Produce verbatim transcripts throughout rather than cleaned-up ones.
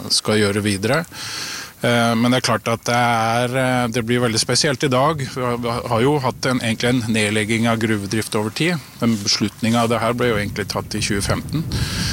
skal gjøre videre. Men det er klart at det, er, det blir veldig spesielt i dag. Vi har jo hatt en, egentlig en nedlegging av gruvedrift over tid. Den beslutningen av det her ble jo egentlig tatt i tjue femten.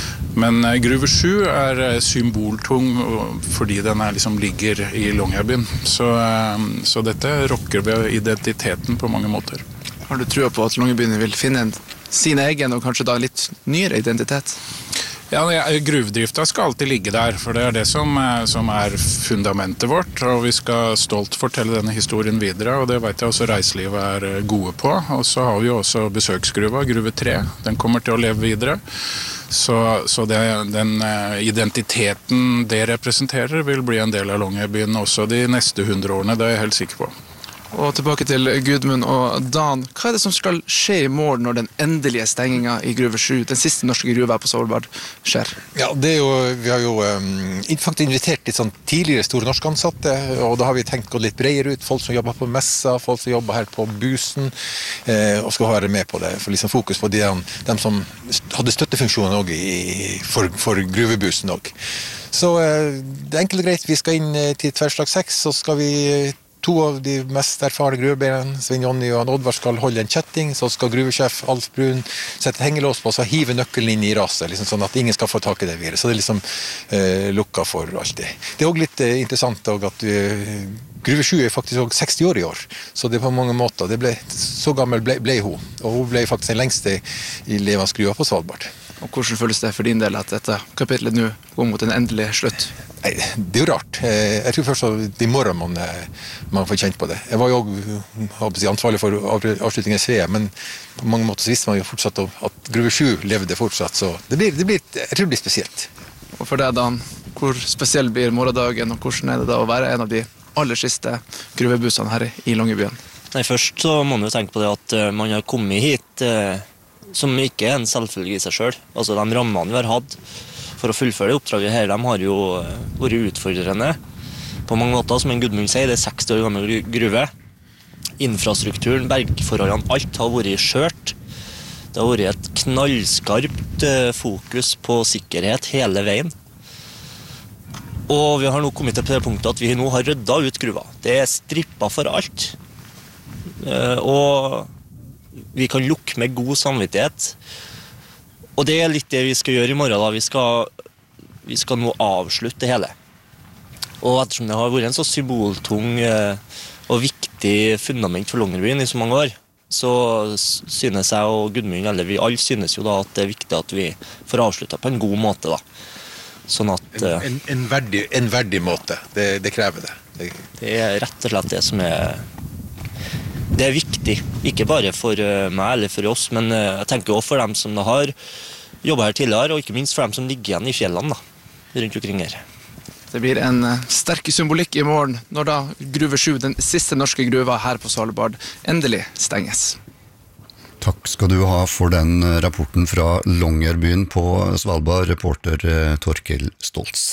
Men Gruve sju er symboltung fordi den er, liksom, ligger i Longyearbyen. Så, så dette rokker ved identiteten på mange måter. Har du tro på at Longyearbyen vil finne en, sin egen og kanskje da litt nyere identitet? Ja, gruvedrifta skal alltid ligge der, for det er det som, som er fundamentet vårt, og vi skal stolt fortelle denne historien videre, og det vet jeg også reiselivet er gode på. Og så har vi jo også besøksgruva, Gruve tre, den kommer til å leve videre. Så, så det, den identiteten det representerer vil bli en del av Longyearbyen også de neste hundre årene, det er jeg helt sikker på. Og tilbake til Gudmund og Dan. Hva er det som skal skje i morgen når den endelige stengingen i Gruve sju, den siste norske gruva på Svalbard, skjer? Ja, det er jo, vi har jo um, faktisk invitert litt sånn tidligere store norske ansatte, og da har vi tenkt gå litt bredere ut. Folk som jobber på Messa, folk som jobber her på Busen, eh, og skal være med på det. For liksom fokus på de, de som hadde støttefunksjoner også i, for, for gruvebusen også. Så eh, det er enkelt og greit. Vi skal inn til Tverrslag seks, så skal vi To av de mest erfarne gruvebeirene, Svein Jonny og Oddvar, skal holde en kjetting, så skal gruvesjef Alf Brun sette hengelås på, så hive nøkkelen inn i raset, liksom sånn at ingen skal få tak i det videre. Så det er liksom eh, lukka for alltid. Det er også litt eh, interessant også at uh, Gruve sju er faktisk også seksti år i år, så det er på mange måter, det ble, så gammel ble, ble hun, og hun ble faktisk den lengste i levende gruva på Svalbard. Og hvordan føles det for din del at dette kapitlet nå går mot en endelig slutt? Nei, det er jo rart. Jeg tror først at i morgen man, man får kjent på det. Jeg var jo også ansvarlig for avslutningen i Svea, men på mange måter så visste man jo fortsatt at Gruve sju levde fortsatt, så det blir, det blir, jeg tror det blir spesielt. Og for deg, Dan, hvor spesiell blir morgendagen, og hvordan er det da å være en av de aller siste gruvebussene her i Longyearbyen? Nei, først så må man jo tenke på det at man har kommet hit eh, som ikke er en selvfølge i seg selv. Altså de rammene vi har hatt for å fullføre det oppdraget her, de har jo vært utfordrende på mange måter, som en Gudmund sier, det er seksti år gammel gruve. Infrastrukturen, bergforholdene, alt har vært skjørt. Det har vært et knallskarpt fokus på sikkerhet hele veien. Og vi har nå kommet til det punktet at vi nå har ryddet ut gruva. Det er strippet for alt. Og vi kan lukke med god samvittighet. Og det er litt det vi skal gjøre i morgen da. Vi skal, vi skal nå avslutte det hele. Og ettersom det har vært en så symboltung eh, og viktig fundament for Longyearbyen i så mange år, så synes jeg og Gudmund, eller vi alle synes jo da at det er viktig at vi får avsluttet på en god måte da. Sånn at... Eh, en, en, en, verdig, en verdig måte, det, det krever det. det. Det er rett og slett det som er... Det er viktig, ikke bare for meg eller for oss, men jeg tenker også for dem som har jobbet her tidligere, og ikke minst for dem som ligger igjen i fjellene da, rundt omkring her. Det blir en sterk symbolikk i morgen, når da Gruve sju, den siste norske gruva her på Svalbard, endelig stenges. Takk skal du ha for den rapporten fra Longyearbyen på Svalbard, reporter Torkel Stoltz.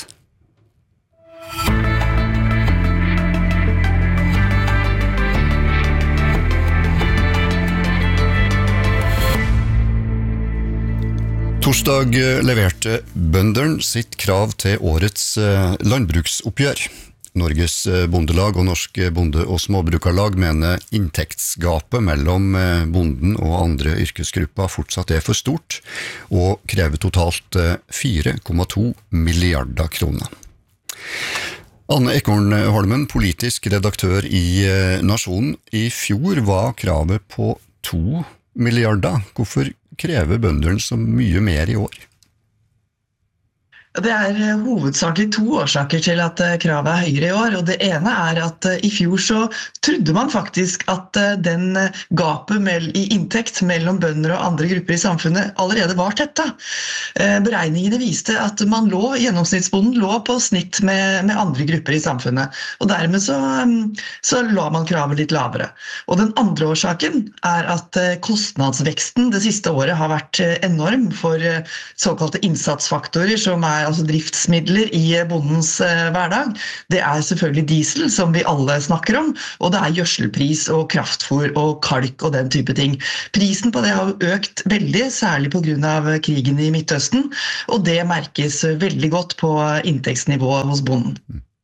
Torsdag leverte bønderen sitt krav til årets landbruksoppgjør. Norges bondelag og Norsk bonde- og småbrukarlag mener inntektsgapet mellom bonden og andre yrkesgrupper fortsatt er for stort, og krever totalt fire komma to milliarder kroner. Anne Ekornholmen, politisk redaktør i Nasjonen. I fjor var kravet på to milliarder. Hvorfor krever bønderen så mye mer i år? Det er hovedsakelig to årsaker til at kravet er høyere i år, og det ene er at i fjor så trodde man faktisk at den gapet i inntekt mellom bønder og andre grupper i samfunnet allerede var tetta. Beregningene viste at man lå, gjennomsnittsbonden lå på snitt med, med andre grupper i samfunnet, og dermed så, så la man kravet litt lavere. Og den andre årsaken er at kostnadsveksten det siste året har vært enorm for såkalte innsatsfaktorer som er er altså driftsmidler i bondens hverdag, det er selvfølgelig diesel, som vi alle snakker om, og det er gjødselpris og kraftfôr og kalk og den type ting. Prisen på det har økt veldig, særlig på grunn av krigen i Midtøsten, og det merkes veldig godt på inntektsnivået hos bonden.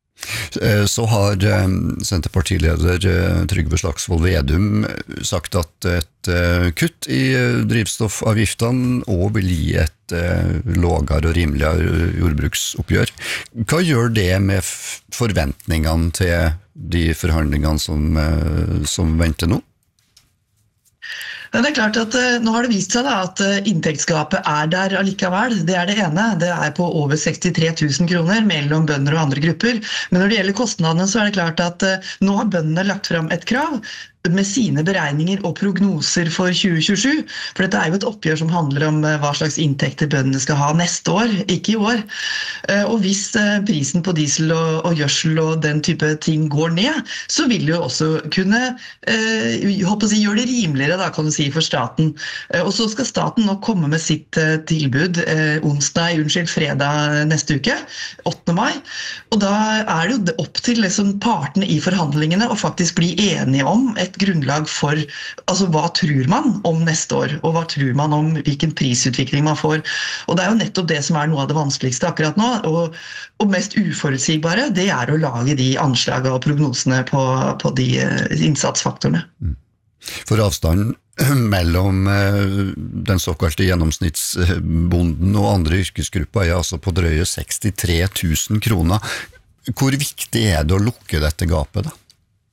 Så har Senterpartileder Trygve Slagsvold Vedum sagt at et kutt i drivstoffavgiftene også vil gi et lavere og rimeligere jordbruksoppgjør. Hva gjør det med forventningene til de forhandlingene som, som venter nå? Det er klart at nå har det vist seg da, at inntektsgapet er der allikevel. Det er det ene. Det er på over sekstitre tusen kroner mellom bønder og andre grupper. Men når det gjelder kostnadene, så er det klart at nå har bøndene lagt frem et krav med sine beregninger og prognoser for tjue tjuesju, for dette er jo et oppgjør som handler om hva slags inntekter bøndene skal ha neste år, ikke i år. Og hvis prisen på diesel og, og gjødsel og den type ting går ned, så vil det jo også kunne eh, håper å si, gjøre det rimeligere da, kan du si, for staten. Og så skal staten nå komme med sitt eh, tilbud eh, onsdag, unnskyld, fredag neste uke, åttende mai, og da er det jo opp til liksom, partene i forhandlingene å faktisk bli enige om et grunnlag for, altså hva tror man om neste år, og hva tror man om hvilken prisutvikling man får. Og det er jo nettopp det som er noe av det vanskeligste akkurat nå, og, og mest uforutsigbare, det er å lage de anslagene og prognosene på, på de innsatsfaktorene. For avstanden mellom den såkalte gjennomsnittsbonden og andre yrkesgrupper er altså på drøye sekstitre tusen kroner. Hvor viktig er det å lukke dette gapet da?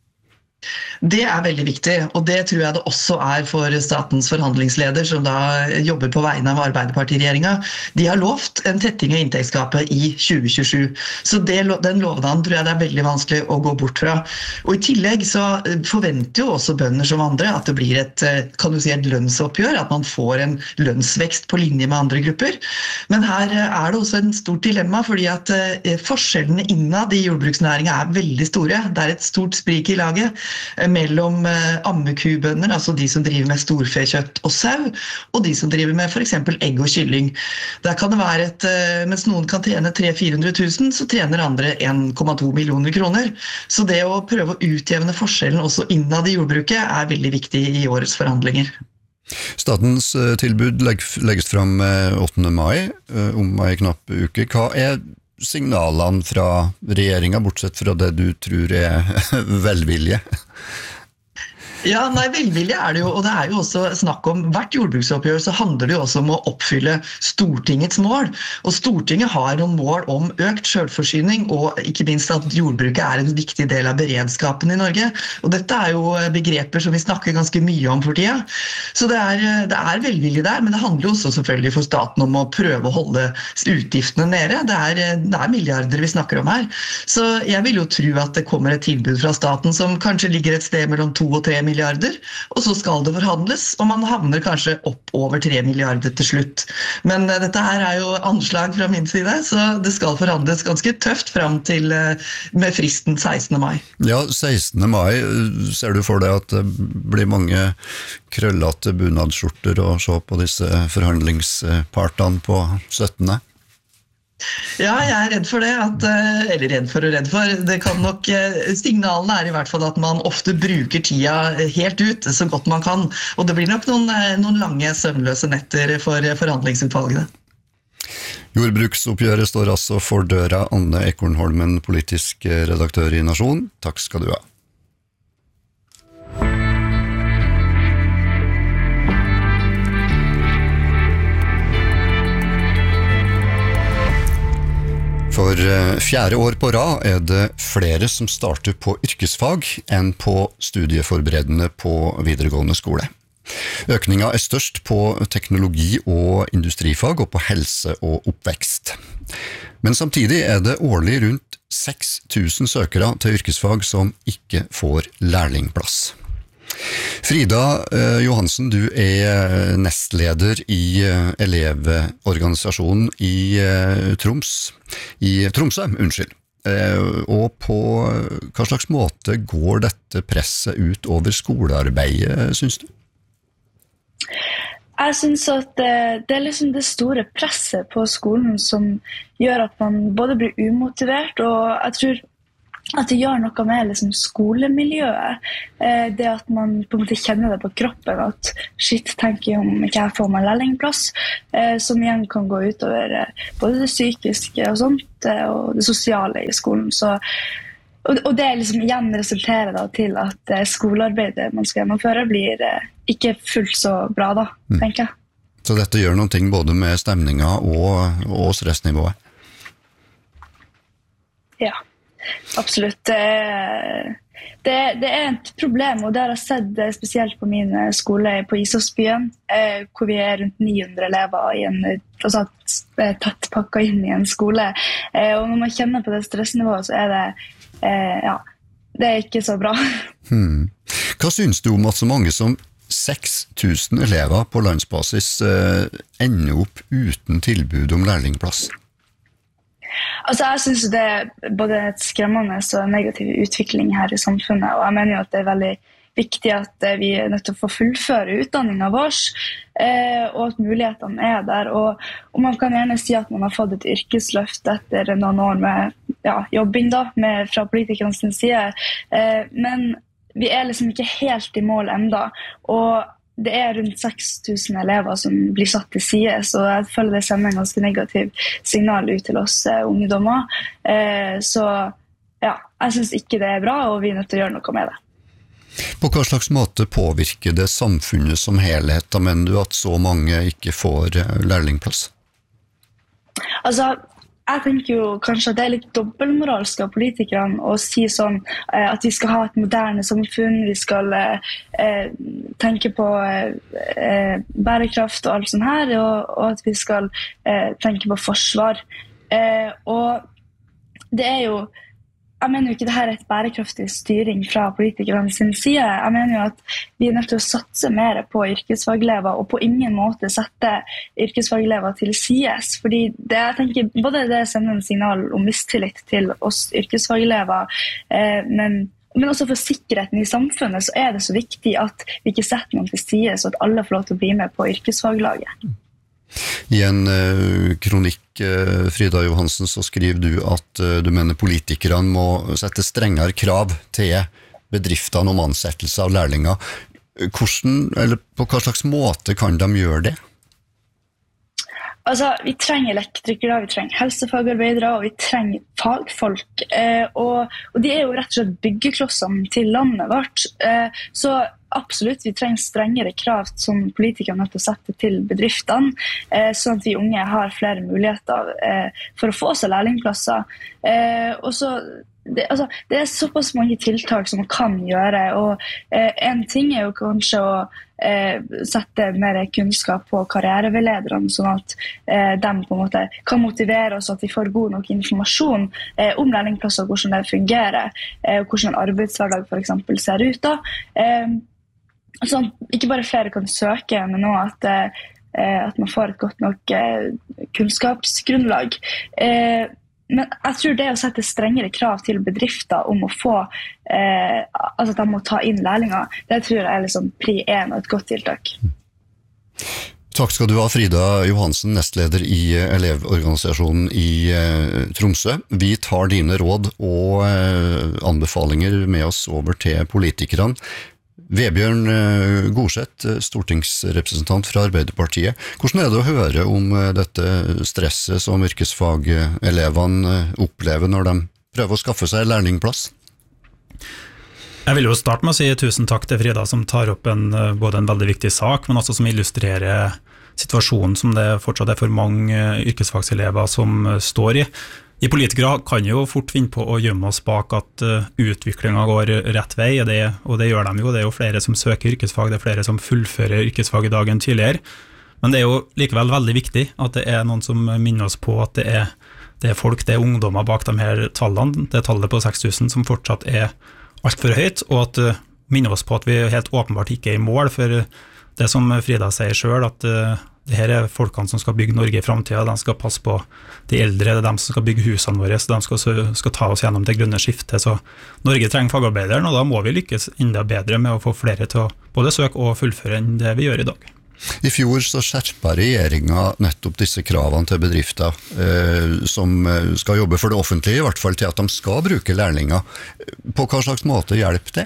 Det er veldig viktig, og det tror jeg det også er for statens forhandlingsleder, som da jobber på vegne av Arbeiderparti-regjeringen. De har lovt en tetting av inntektsgapet i tjue tjuesju, så det, den lovnaden tror jeg det er veldig vanskelig å gå bort fra. Og i tillegg så forventer jo også bønder som andre at det blir et, kan du si, et lønnsoppgjør, at man får en lønnsvekst på linje med andre grupper. Men her er det også en stort dilemma, fordi at forskjellene innad i jordbruksnæringen er veldig store. Det er et stort sprik i laget mellom ammekubønder, altså de som driver med storfekjøtt og sau, og de som driver med for eksempel egg og kylling. Der kan det være et, mens noen kan tjene tre til fire hundre tusen, så tjener andre en komma to millioner kroner. Så det å prøve å utjevne forskjellen også innad i jordbruket er veldig viktig i årets forhandlinger. Statens tilbud legges fram åttende mai, om en knapp uke. Hva er signalene fra regjeringen, bortsett fra det du tror er velvilje? Ja, nei, velvilje er det jo, og det er jo også snakk om hvert jordbruksoppgjør, så handler det jo også om å oppfylle Stortingets mål, og Stortinget har noen mål om økt selvforsyning, og ikke minst at jordbruket er en viktig del av beredskapen i Norge, og dette er jo begreper som vi snakker ganske mye om for tida, så det er, det er velvilje der, men det handler jo også selvfølgelig for staten om å prøve å holde utgiftene nede. Det er, det er milliarder vi snakker om her, så jeg vil jo tro at det kommer et tilbud fra staten som kanskje ligger et sted mellom to og tre milliarder, og så skal det forhandles, og man havner kanskje opp over tre milliarder til slutt. Men uh, dette her er jo anslag fra min side, så det skal forhandles ganske tøft frem til uh, med fristen sekstende mai. Ja, sekstende mai, ser du for deg at det blir mange krøllete bunadskjorter å se på disse forhandlingspartene på syttende? Ja, jeg er redd for det, at, eller redd for og redd for. Det kan nok, signalene er i hvert fall at man ofte bruker tida helt ut, så godt man kan. Og det blir nok noen, noen lange søvnløse netter for forhandlingsutvalgene. Jordbruksoppgjøret står altså for døra. Anne Ekornholmen, politisk redaktør i Nasjon. Takk skal du ha. For fjerde år på rad er det flere som starter på yrkesfag enn på studieforberedende på videregående skole. Økningen er størst på teknologi- og industrifag og på helse og oppvekst. Men samtidig er det årlig rundt seks tusen søkere til yrkesfag som ikke får lærlingplass. Frida eh, Johansen, du er nestleder i eh, elevorganisasjonen i eh, Troms, i Tromsø, unnskyld. Eh, og på hva slags måte går dette presset ut over skolearbeidet, synes du? Jeg synes at det, det er liksom det store presset på skolen som gjør at man både blir umotivert, og jeg tror at det gjør noe med liksom skolemiljøet. Eh, det at man på en måte kjenner det på kroppen, at shit, tenker jeg om ikke jeg får meg lærlingplass, eh, som igjen kan gå ut over eh, både det psykiske og sånt, eh, og det sosiale i skolen. Så, og, og det liksom igjen resulterer da til at eh, skolearbeidet man skal gjennomføre blir eh, ikke fullt så bra da, mm. tenker jeg. Så dette gjør noen ting både med stemninga og, og stressnivået? Ja. Absolutt. Det, det, det er et problem, og det har jeg sett spesielt på min skole på Isåsbyen, eh, hvor vi er rundt ni hundre elever i en, altså, tett pakket inn i en skole. Eh, og når man kjenner på det stressnivået, så er det, eh, ja, det er ikke så bra. Hmm. Hva synes du om at så mange som seks tusen elever på landsbasis eh, ender opp uten tilbud om lærlingplass? Altså, jeg synes det er både et skremmende og negativ utvikling her i samfunnet, og jeg mener jo at det er veldig viktig at vi er nødt til å få fullføre utdanningen vår, eh, og at mulighetene er der. Og, og man kan gjerne si at man har fått et yrkesløft etter noen år med ja, jobbing da, med, fra politikernes side, eh, men vi er liksom ikke helt i mål enda, og det er rundt seks tusen elever som blir satt til side, så jeg føler det sender en ganske negativ signal ut til oss eh, ungdommer. Eh, så ja, jeg synes ikke det er bra, og vi er nødt til å gjøre noe med det. På hva slags måte påvirker det samfunnet som helhet, da mener du at så mange ikke får lærlingplass? Altså, jeg tenker jo kanskje at det er litt dobbeltmoralsk av politikerne å si sånn eh, at vi skal ha et moderne samfunn, vi skal eh, tenke på eh, bærekraft og alt sånt her, og, og at vi skal eh, tenke på forsvar. Eh, og det er jo, jeg mener jo ikke det her er et bærekraftig styring fra politikerne sin side. Jeg mener jo at vi er nødt til å satse mer på yrkesfagelever, og på ingen måte sette yrkesfagelever til sides. Fordi det, jeg tenker, både det sender en signal om mistillit til oss yrkesfagelever, eh, men, men også for sikkerheten i samfunnet så er det så viktig at vi ikke setter noen til side, så at alle får lov til å bli med på yrkesfaglaget. I en uh, kronikk, uh, Frida Johansen, så skriver du at uh, du mener politikerne må sette strengere krav til bedriftene om ansettelse av lærlinger. Hvordan, eller på hva slags måte kan de gjøre det? Altså, vi trenger elektrikere, vi trenger helsefagarbeidere, og vi trenger fagfolk. Eh, og, og de er jo rett og slett byggeklossene til landet vårt. Eh, så absolutt, vi trenger strengere krav som politikerne nødt til å sette til bedriftene, eh, sånn at vi unge har flere muligheter eh, for å få seg lærlingplasser. Eh, og så Det, altså, det er såpass mange tiltak som man kan gjøre, og eh, en ting er jo kanskje å eh, sette mer kunnskap på karriereveilederne, sånn at eh, de på en måte kan motivere oss, at vi får god nok informasjon eh, om lærlingplasser, hvordan det fungerer, eh, og hvordan en arbeidshverdag for eksempel ser ut da. Eh, sånn at ikke bare flere kan søke, men også at, eh, at man får et godt nok eh, kunnskapsgrunnlag. Eh, Men jeg tror det å sette strengere krav til bedrifter om å få, eh, altså at de må ta inn lærlinger, det tror jeg er liksom pri én og et godt tiltak. Takk skal du ha, Frida Johansen, nestleder i elevorganisasjonen i eh, Tromsø. Vi tar dine råd og eh, anbefalinger med oss over til politikerne. Vebjørn Gorseth, stortingsrepresentant fra Arbeiderpartiet. Hvordan er det å høre om dette stresset som yrkesfagelevene opplever når de prøver å skaffe seg lærlingplass? Jeg vil jo starte med å si tusen takk til Frida, som tar opp en, både en veldig viktig sak, men også som illustrerer situasjonen som det fortsatt er for mange yrkesfagselever som står i. Vi politikere kan jo fort finne på å gjemme oss bak at utviklingen går rett vei, og det, og det gjør de jo. Det er jo flere som søker yrkesfag, det er flere som fullfører yrkesfag i dag enn tidligere. Men det er jo likevel veldig viktig at det er noen som minner oss på at det er, det er folk, det er ungdommer bak de her tallene, det er tallet på seks tusen som fortsatt er alt for høyt, og at minner oss på at vi helt åpenbart ikke er i mål, for det som Frida sier selv, at det her er folkene som skal bygge Norge i fremtiden, de skal passe på de eldre, det er de som skal bygge husene våre, så de skal, skal ta oss gjennom det grønne skiftet. Så Norge trenger fagarbeideren, og da må vi lykkes enda bedre med å få flere til å både søke og fullføre enn det vi gjør i dag. I fjor så skjerpa regjeringa nettopp disse kravene til bedrifter eh, som skal jobbe for det offentlige, i hvert fall til at de skal bruke lærlinger. På hva slags måte hjelper det?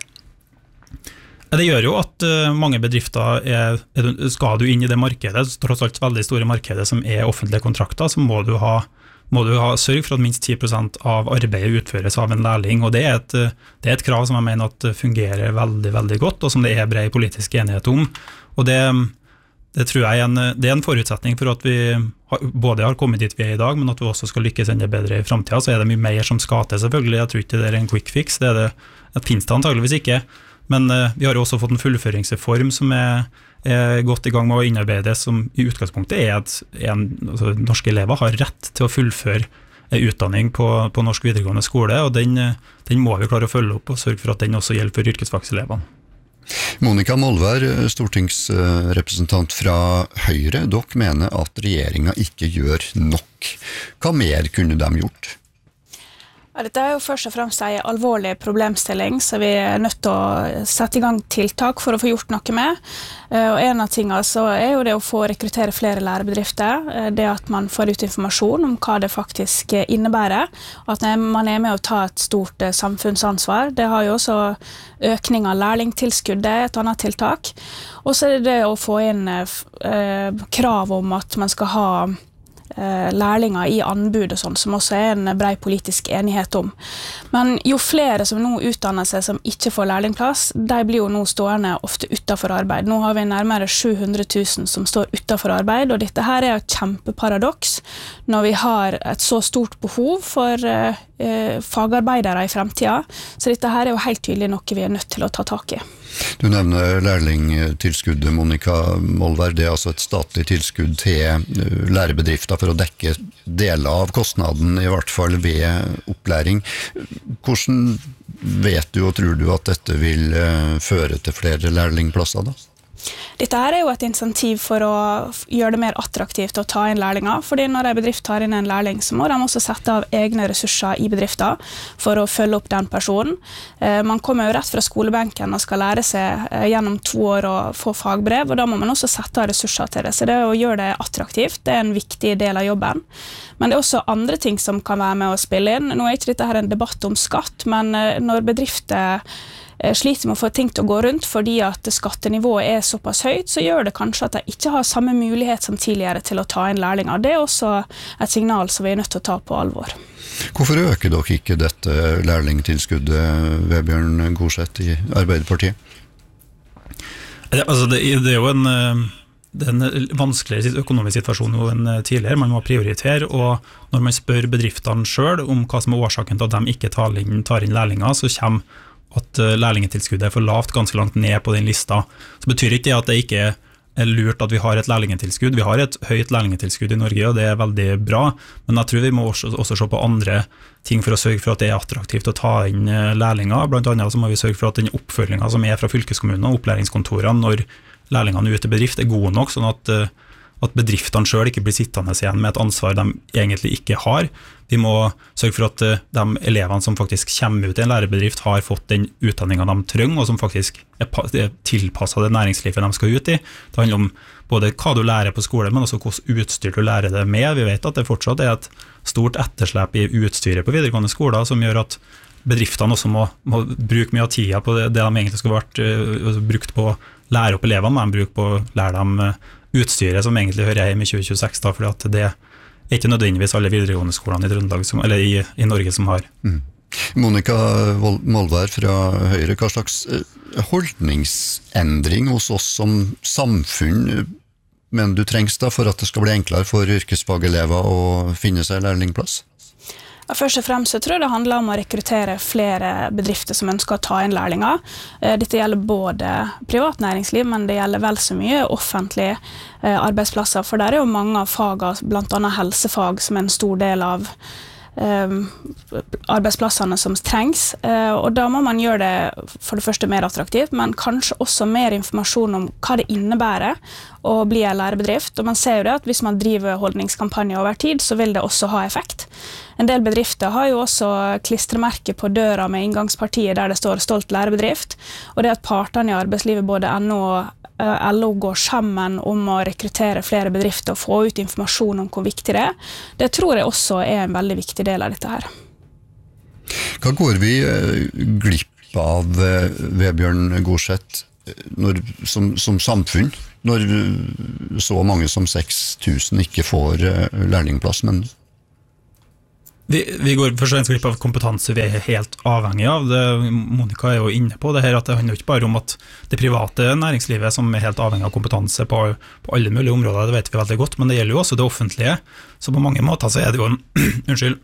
Det gjør jo at mange bedrifter er, skal du inn i det markedet, tross alt veldig store markedet som er offentlige kontrakter, så må du ha må du ha sørge for at minst ti prosent av arbeidet utføres av en lærling, og det er, et, det er et krav som jeg mener at fungerer veldig, veldig godt, og som det er bred politisk enighet om. Og det, det tror jeg er en, det er en forutsetning for at vi har, både har kommet dit vi er i dag, men at vi også skal lykkes enda bedre i fremtiden. Så er det mye mer som skal til, selvfølgelig. Jeg tror ikke det er en quick fix, det, er det, det finnes det antageligvis ikke. Men uh, vi har jo også fått en fullføringsreform som er, er godt i gang med å innarbeide, som i utgangspunktet er at en, altså, norske elever har rett til å fullføre utdanning på, på norsk videregående skole, og den, den må vi klare å følge opp og sørge for at den også gjelder for yrkesfagselevene. Monica Molvær, stortingsrepresentant fra Høyre, dere mener at regjeringen ikke gjør nok. Hva mer kunne de gjort? Ja, dette er jo først og fremst en alvorlig problemstilling, så vi er nødt til å sette i gang tiltak for å få gjort noe med. Og en av tingene så er jo det å få rekruttere flere lærebedrifter, det at man får ut informasjon om hva det faktisk innebærer, og at man er med å ta et stort samfunnsansvar. Det har jo også økning av lærlingtilskuddet, et annet tiltak. Og så er det det å få inn eh, krav om at man skal ha lærlinger i anbud og sånn, som også er en bred politisk enighet om. Men jo flere som nå utdanner seg som ikke får lærlingplass, de blir jo nå stående ofte utenfor arbeid. Nå har vi nærmere sju hundre tusen som står utenfor arbeid, og dette her er et kjempeparadoks når vi har et så stort behov for eh, fagarbeidere i fremtiden. Så dette her er jo helt tydelig noe vi er nødt til å ta tak i. Du nevner lærlingtilskuddet, Monica Molvær. Det er altså et statlig tilskudd til lærebedrifter for å dekke deler av kostnaden, i hvert fall ved opplæring. Hvordan vet du og tror du at dette vil føre til flere lærlingplasser da? Dette her er jo et insentiv for å gjøre det mer attraktivt å ta inn lærlinger, fordi når en bedrift tar inn en lærling, så må de også sette av egne ressurser i bedriften for å følge opp den personen. Man kommer jo rett fra skolebenken og skal lære seg gjennom to år å få fagbrev, og da må man også sette av ressurser til det. Så det å gjøre det attraktivt, det er en viktig del av jobben. Men det er også andre ting som kan være med å spille inn. Nå er ikke dette her en debatt om skatt, men når bedrifter sliter med å få ting til å gå rundt fordi at skattenivået er såpass høyt, så gjør det kanskje at de ikke har samme mulighet som tidligere til å ta inn lærlinger. Det er også et signal som vi er nødt til å ta på alvor. Hvorfor øker dere ikke dette lærlingtilskuddet, Vebjørn Gorseth i Arbeiderpartiet? Det, altså det, det er jo en, det er en vanskeligere økonomisk situasjon enn tidligere. Man må prioritere, og når man spør bedriftene selv om hva som er årsaken til at de ikke tar inn, tar inn lærlinger, så kommer at lærlingetilskuddet er for lavt, ganske langt ned på den lista. Så betyr ikke det at det ikke er lurt at vi har et lærlingetilskudd. Vi har et høyt lærlingetilskudd i Norge, og det er veldig bra, men jeg tror vi må også, også se på andre ting for å sørge for at det er attraktivt å ta inn lærlinger. Blant annet så må vi sørge for at den oppfølgingen som er fra fylkeskommunen og opplæringskontorene når lærlingene er ute i bedrift er god nok, sånn at at bedriftene selv ikke blir sittende igjen med et ansvar de egentlig ikke har. Vi må sørge for at de elevene som faktisk kommer ut i en lærebedrift har fått den utdanningen de trenger, og som faktisk er tilpasset det næringslivet de skal ut i. Det handler om både hva du lærer på skole, men også hvordan utstyr du lærer det med. Vi vet at det fortsatt er et stort etterslep i utstyret på videregående skoler, som gjør at bedriftene også må, må bruke mye av tida på det, det de egentlig skulle vært uh, brukt på å lære opp elevene, men bruke på å lære dem uh, utstyret som egentlig hører hjemme i tjue tjueseks, da, fordi at det er ikke nødvendigvis alle videregående skolene i Trøndelag, som, eller i, i Norge som har. Mm. Monica Molvær fra Høyre, hva slags holdningsendring hos oss som samfunn men du trengs da for at det skal bli enklere for yrkesfagelever å finne seg lærlingplass? Først og fremst så tror jeg det handler om å rekruttere flere bedrifter som ønsker å ta inn lærlinger. Dette gjelder både privat næringsliv, men det gjelder vel så mye offentlige arbeidsplasser, for der er jo mange av fagene, blant annet helsefag, som er en stor del av Um, arbeidsplassene som trengs, uh, og da må man gjøre det for det første mer attraktivt, men kanskje også mer informasjon om hva det innebærer å bli en lærebedrift. Og man ser jo det at hvis man driver holdningskampanjer over tid, så vil det også ha effekt. En del bedrifter har jo også klistremerker på døra med inngangspartiet der det står stolt lærebedrift, og det at partene i arbeidslivet, både N O og L O går sammen om å rekruttere flere bedrifter og få ut informasjon om hvor viktig det er. Det tror jeg også er en veldig viktig del av dette her. Hva går vi glipp av, Vebjørn Gorseth, når, som, som samfunn, når så mange som seks tusen ikke får lærlingplass, men Vi, vi går først og fremst glipp av kompetanse vi er helt avhengig av. Det, Monica er jo inne på det her, at det handler ikke bare om at det private næringslivet som er helt avhengig av kompetanse på, på alle mulige områder, det vet vi veldig godt, men det gjelder jo også det offentlige. Så på mange måter så er det jo en, unnskyld,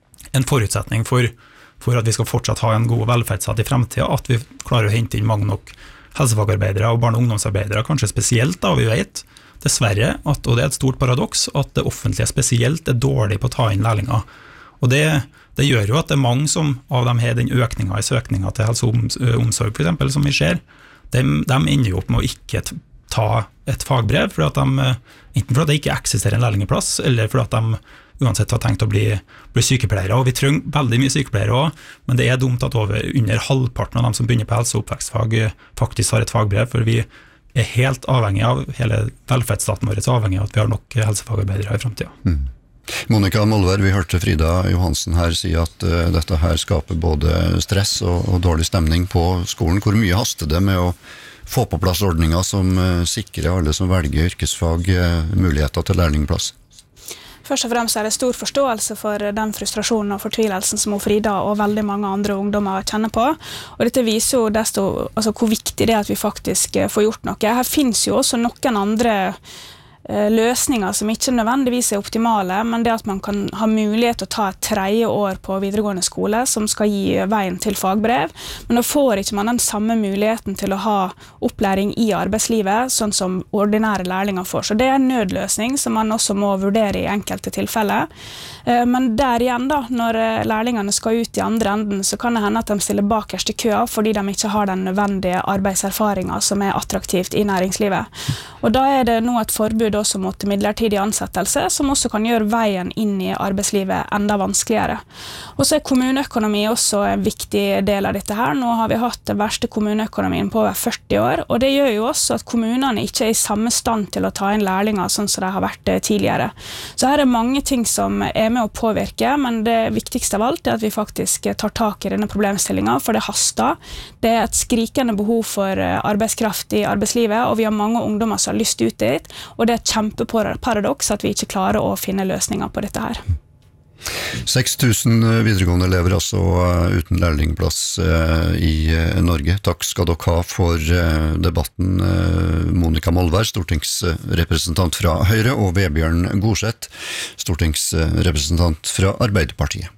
en forutsetning for, for at vi skal fortsatt ha en god velferdsstat i fremtiden, at vi klarer å hente inn mange nok helsefagarbeidere og barne- og ungdomsarbeidere, kanskje spesielt da, vi vet, dessverre, at, og det er et stort paradoks, at det offentlige spesielt er dårlig på å ta inn lærlinger. Og det, det gjør jo at det er mange som av dem har den økningen i søkningen til helse og omsorg, for eksempel, som vi ser, de, de ender jo opp med å ikke ta et fagbrev, for at de, enten for at det ikke eksisterer en lærlingeplass, eller for at de uansett har tenkt å bli, bli sykepleiere. Og vi trenger veldig mye sykepleiere også, men det er dumt at over under halvparten av dem som begynner på helse- og oppvekstfag faktisk har et fagbrev, for vi er helt avhengig av, hele velferdsstaten vår er avhengig av at vi har nok helsefagarbeidere i fremtiden. Mm. Monica Molvær, vi hørte Frida Johansen her si at uh, dette her skaper både stress og, og dårlig stemning på skolen. Hvor mye haster det med å få på plass ordninger som uh, sikrer alle som velger yrkesfag uh, muligheter til lærlingplass? Først og fremst er det stor forståelse for den frustrasjonen og fortvilelsen som Frida og veldig mange andre ungdommer kjenner på. Og dette viser jo desto, altså, hvor viktig det er at vi faktisk får gjort noe. Her finnes jo også noen andre løsninger som ikke nødvendigvis er optimale, men det at man kan ha mulighet til å ta et tredje år på videregående skole som skal gi veien til fagbrev, men da får ikke man den samme muligheten til å ha opplæring i arbeidslivet, sånn som ordinære lærlinger får. Så det er en nødløsning som man også må vurdere i enkelte tilfeller. Men der igjen da, når lærlingene skal ut i andre enden, så kan det hende at de stiller bakerst i køa fordi de ikke har den nødvendige arbeidserfaringen som er attraktivt i næringslivet. Og da er det nå et forbud også mot midlertidig ansettelse, som også kan gjøre veien inn i arbeidslivet enda vanskeligere. Og så er kommuneøkonomi også en viktig del av dette her. Nå har vi hatt den verste kommuneøkonomien på over førti år, og det gjør jo også at kommunene ikke er i samme stand til å ta inn lærlinger sånn som de har vært tidligere. Så her er mange ting som er med å påvirke, men det viktigste av alt er at vi faktisk tar tak i denne problemstillingen, for det haster. Det er et skrikende behov for arbeidskraft i arbeidslivet, og vi har mange ungdommer som har lyst ut dit, og det er et kjempeparadoks at vi ikke klarer å finne løsninger på dette her. seks tusen videregående elever altså uten lærlingplass i Norge. Takk skal dere ha for debatten, Monica Molvær, stortingsrepresentant fra Høyre, og Vebjørn Gorseth, stortingsrepresentant fra Arbeiderpartiet.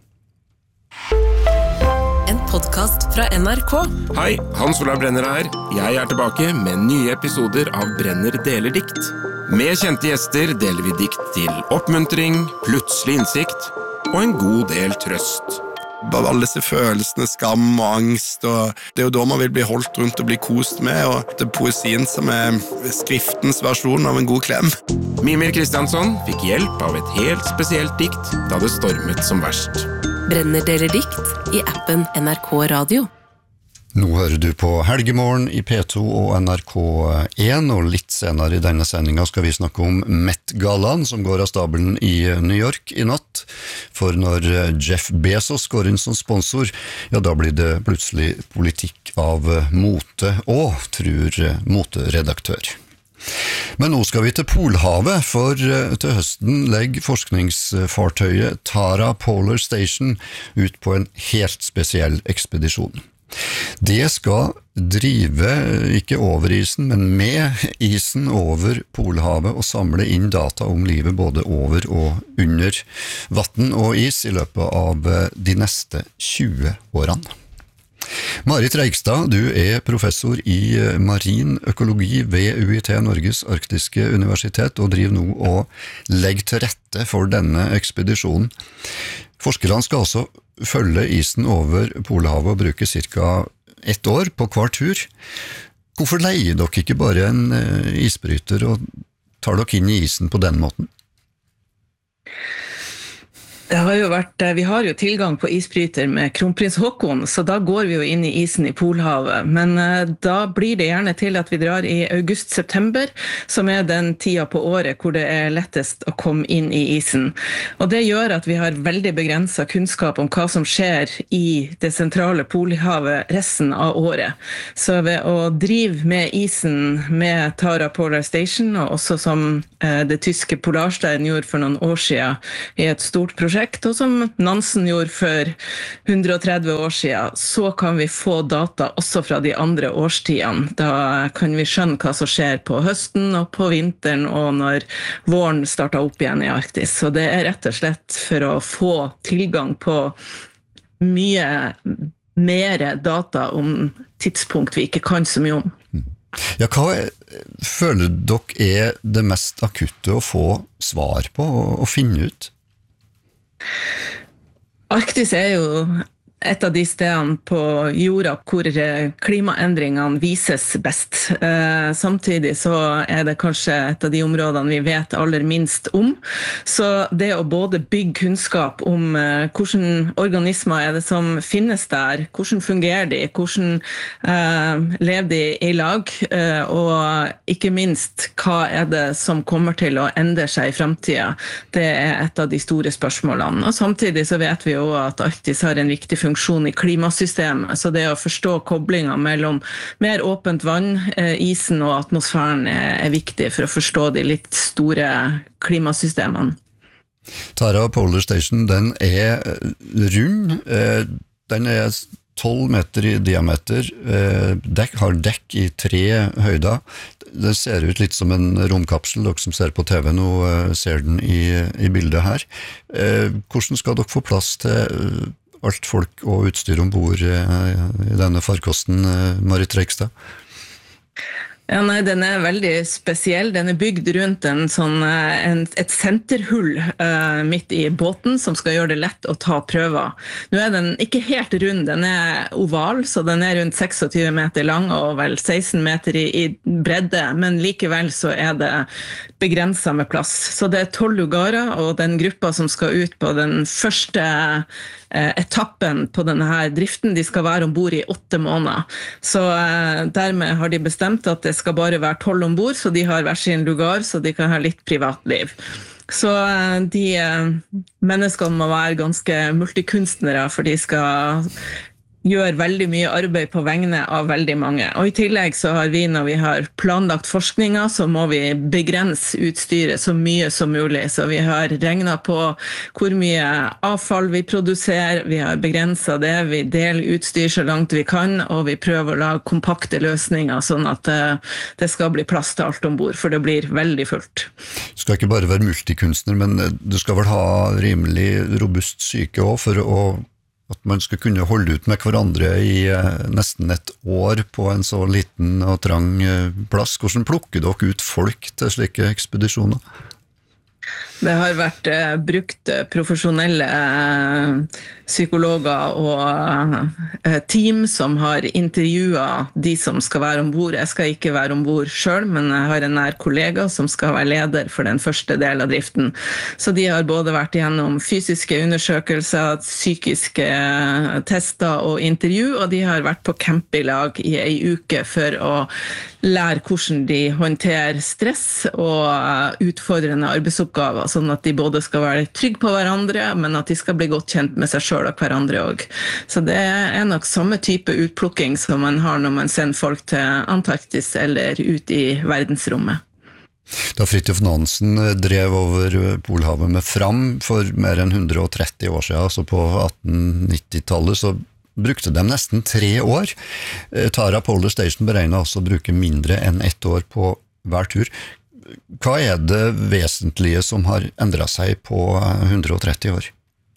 En podcast fra N R K. Hei, Hans Olav Brenner her. Jeg er tilbake med nye episoder av Brenner deler dikt. Med kjente gjester deler vi dikt til oppmuntring, plutselig innsikt og en god del trøst. Bare alle disse følelsene, skam og angst, og det er jo da man vil bli holdt rundt og bli kost med, og det er poesien som er skriftens versjon av en god klem. Mimir Kristiansson fikk hjelp av et helt spesielt dikt da det stormet som verst. Brenner deler dikt i appen N R K Radio. Nå hører du på Helgemorgen i P to og N R K én, og litt senere i denne sendingen skal vi snakke om Met-gallaen som går av stabelen i New York i natt. For når Jeff Bezos går inn som sponsor, ja da blir det plutselig politikk av mote og, tror moteredaktør. Men nå skal vi til Polhavet, for til høsten legger forskningsfartøyet Tara Polar Station ut på en helt spesiell ekspedisjon. Det skal drive ikke over isen, men med isen over Polhavet og samle inn data om livet både over og under vann og is i løpet av de neste tjue årene. Marit Reigstad, du er professor i marin økologi ved U I T, Norges arktiske universitet, og driver nå og legger til rette for denne ekspedisjonen. Forskerne skal altså følge isen over Polhavet og bruke cirka ett år på hver tur. Hvorfor leier dere ikke bare en isbryter og tar dere inn i isen på den måten? Det har jo vært, vi har jo tilgang på isbryter med Kronprins Haakon, så da går vi jo inn i isen i Polhavet. Men da blir det gjerne til at vi drar i august-september, som er den tida på året hvor det er lettest å komme inn i isen. Og det gjør at vi har veldig begrenset kunnskap om hva som skjer i det sentrale Polhavet resten av året. Så ved å drive med isen med Tara Polar Station, og også som det tyske Polarstein gjorde for noen år siden i et stort prosjekt, og som Nansen gjorde for hundre og tretti år siden, så kan vi få data også fra de andre årstidene. Da kan vi skjønne hva som skjer på høsten og på vinteren, og når våren starter opp igjen i Arktis. Så det er rett og slett for å få tilgang på mye mer data om tidspunkt vi ikke kan så mye om. Ja, hva er, føler dere er det mest akutte å få svar på og, og finne ut? Arktis er jo et av de stedene på jorda hvor klimaendringene vises best. Eh, samtidig så er det kanskje et av de områdene vi vet aller minst om. Så det å både bygge kunnskap om eh, hvordan organismer er det som finnes der, hvordan fungerer de, hvordan eh, lever de i lag, eh, og ikke minst hva er det som kommer til å endre seg i fremtiden. Det er et av de store spørsmålene. Og samtidig så vet vi jo at Arktis har en viktig funksjon funksjon i klimasystemet, så det å forstå koblingen mellom mer åpent vann, isen og atmosfæren er viktig for å forstå de litt store klimasystemene. Tara Polar Station, den er rund, den er tolv meter i diameter, dekk, har dekk i tre høyder. Det ser ut litt som en romkapsel, dere som ser på T V nå ser den i, i bildet her. Hvordan skal dere få plass til alt folk og utstyr ombord i denne farkosten, Marit Reigstad? Ja, nei, den er veldig spesiell. Den er bygd rundt en sånn, en, et senterhull uh, midt i båten som skal gjøre det lett å ta prøver. Nå er den ikke helt rund, den er oval, så den er rundt tjueseks meter lang og vel seksten meter i, i bredde, men likevel så er det begrenset med plass. Så det er tolv lugarer, og den gruppa som skal ut på den første eh, etappen på denne her driften, de skal være ombord i åtte måneder. Så eh, dermed har de bestemt at det skal bare være tolv ombord, så de har hver sin lugar, så de kan ha litt privatliv. Så eh, de eh, menneskene må være ganske multikunstnere, for de skal gjør veldig mye arbeid på vegne av veldig mange. Og i tillegg så har vi, når vi har planlagt forskninga, så må vi begrense utstyret så mye som mulig. Så vi har regnet på hvor mye avfall vi produserer, vi har begrenset det, vi deler utstyr så langt vi kan, og vi prøver å lage kompakte løsninger, sånn at det skal bli plass til alt ombord, for det blir veldig fullt. Du skal ikke bare være multikunstner, men du skal vel ha rimelig robust syke også, for å at man skal kunne holde ut med hverandre i eh, nesten et år på en så liten og trang eh, plass. Hvordan plukker dere ut folk til slike ekspedisjoner? Det har vært eh, brukt profesjonelle eh, psykologer og eh, team som har intervjuet de som skal være ombord. Jeg skal ikke være ombord selv, men jeg har en nær kollega som skal være leder for den første delen av driften. Så de har både vært gjennom fysiske undersøkelser, psykiske eh, tester og intervju, og de har vært på camp i lag i en uke for å lære hvordan de håndterer stress og uh, utfordrende arbeidsoppgaver, sånn at de både skal være trygge på hverandre, men at de skal bli godt kjent med seg selv og hverandre også. Så det er nok samme type utplukking som man har når man sender folk til Antarktis eller ut i verdensrommet. Da Fridtjof Nansen drev over Polhavet med Fram for mer enn hundre og tretti år siden, altså på atten nittitallet, så brukte de nesten tre år. Tara Polar Station beregnet altså å bruke mindre enn ett år på hver tur. Hva er det vesentlige som har endret seg på hundre og tretti år?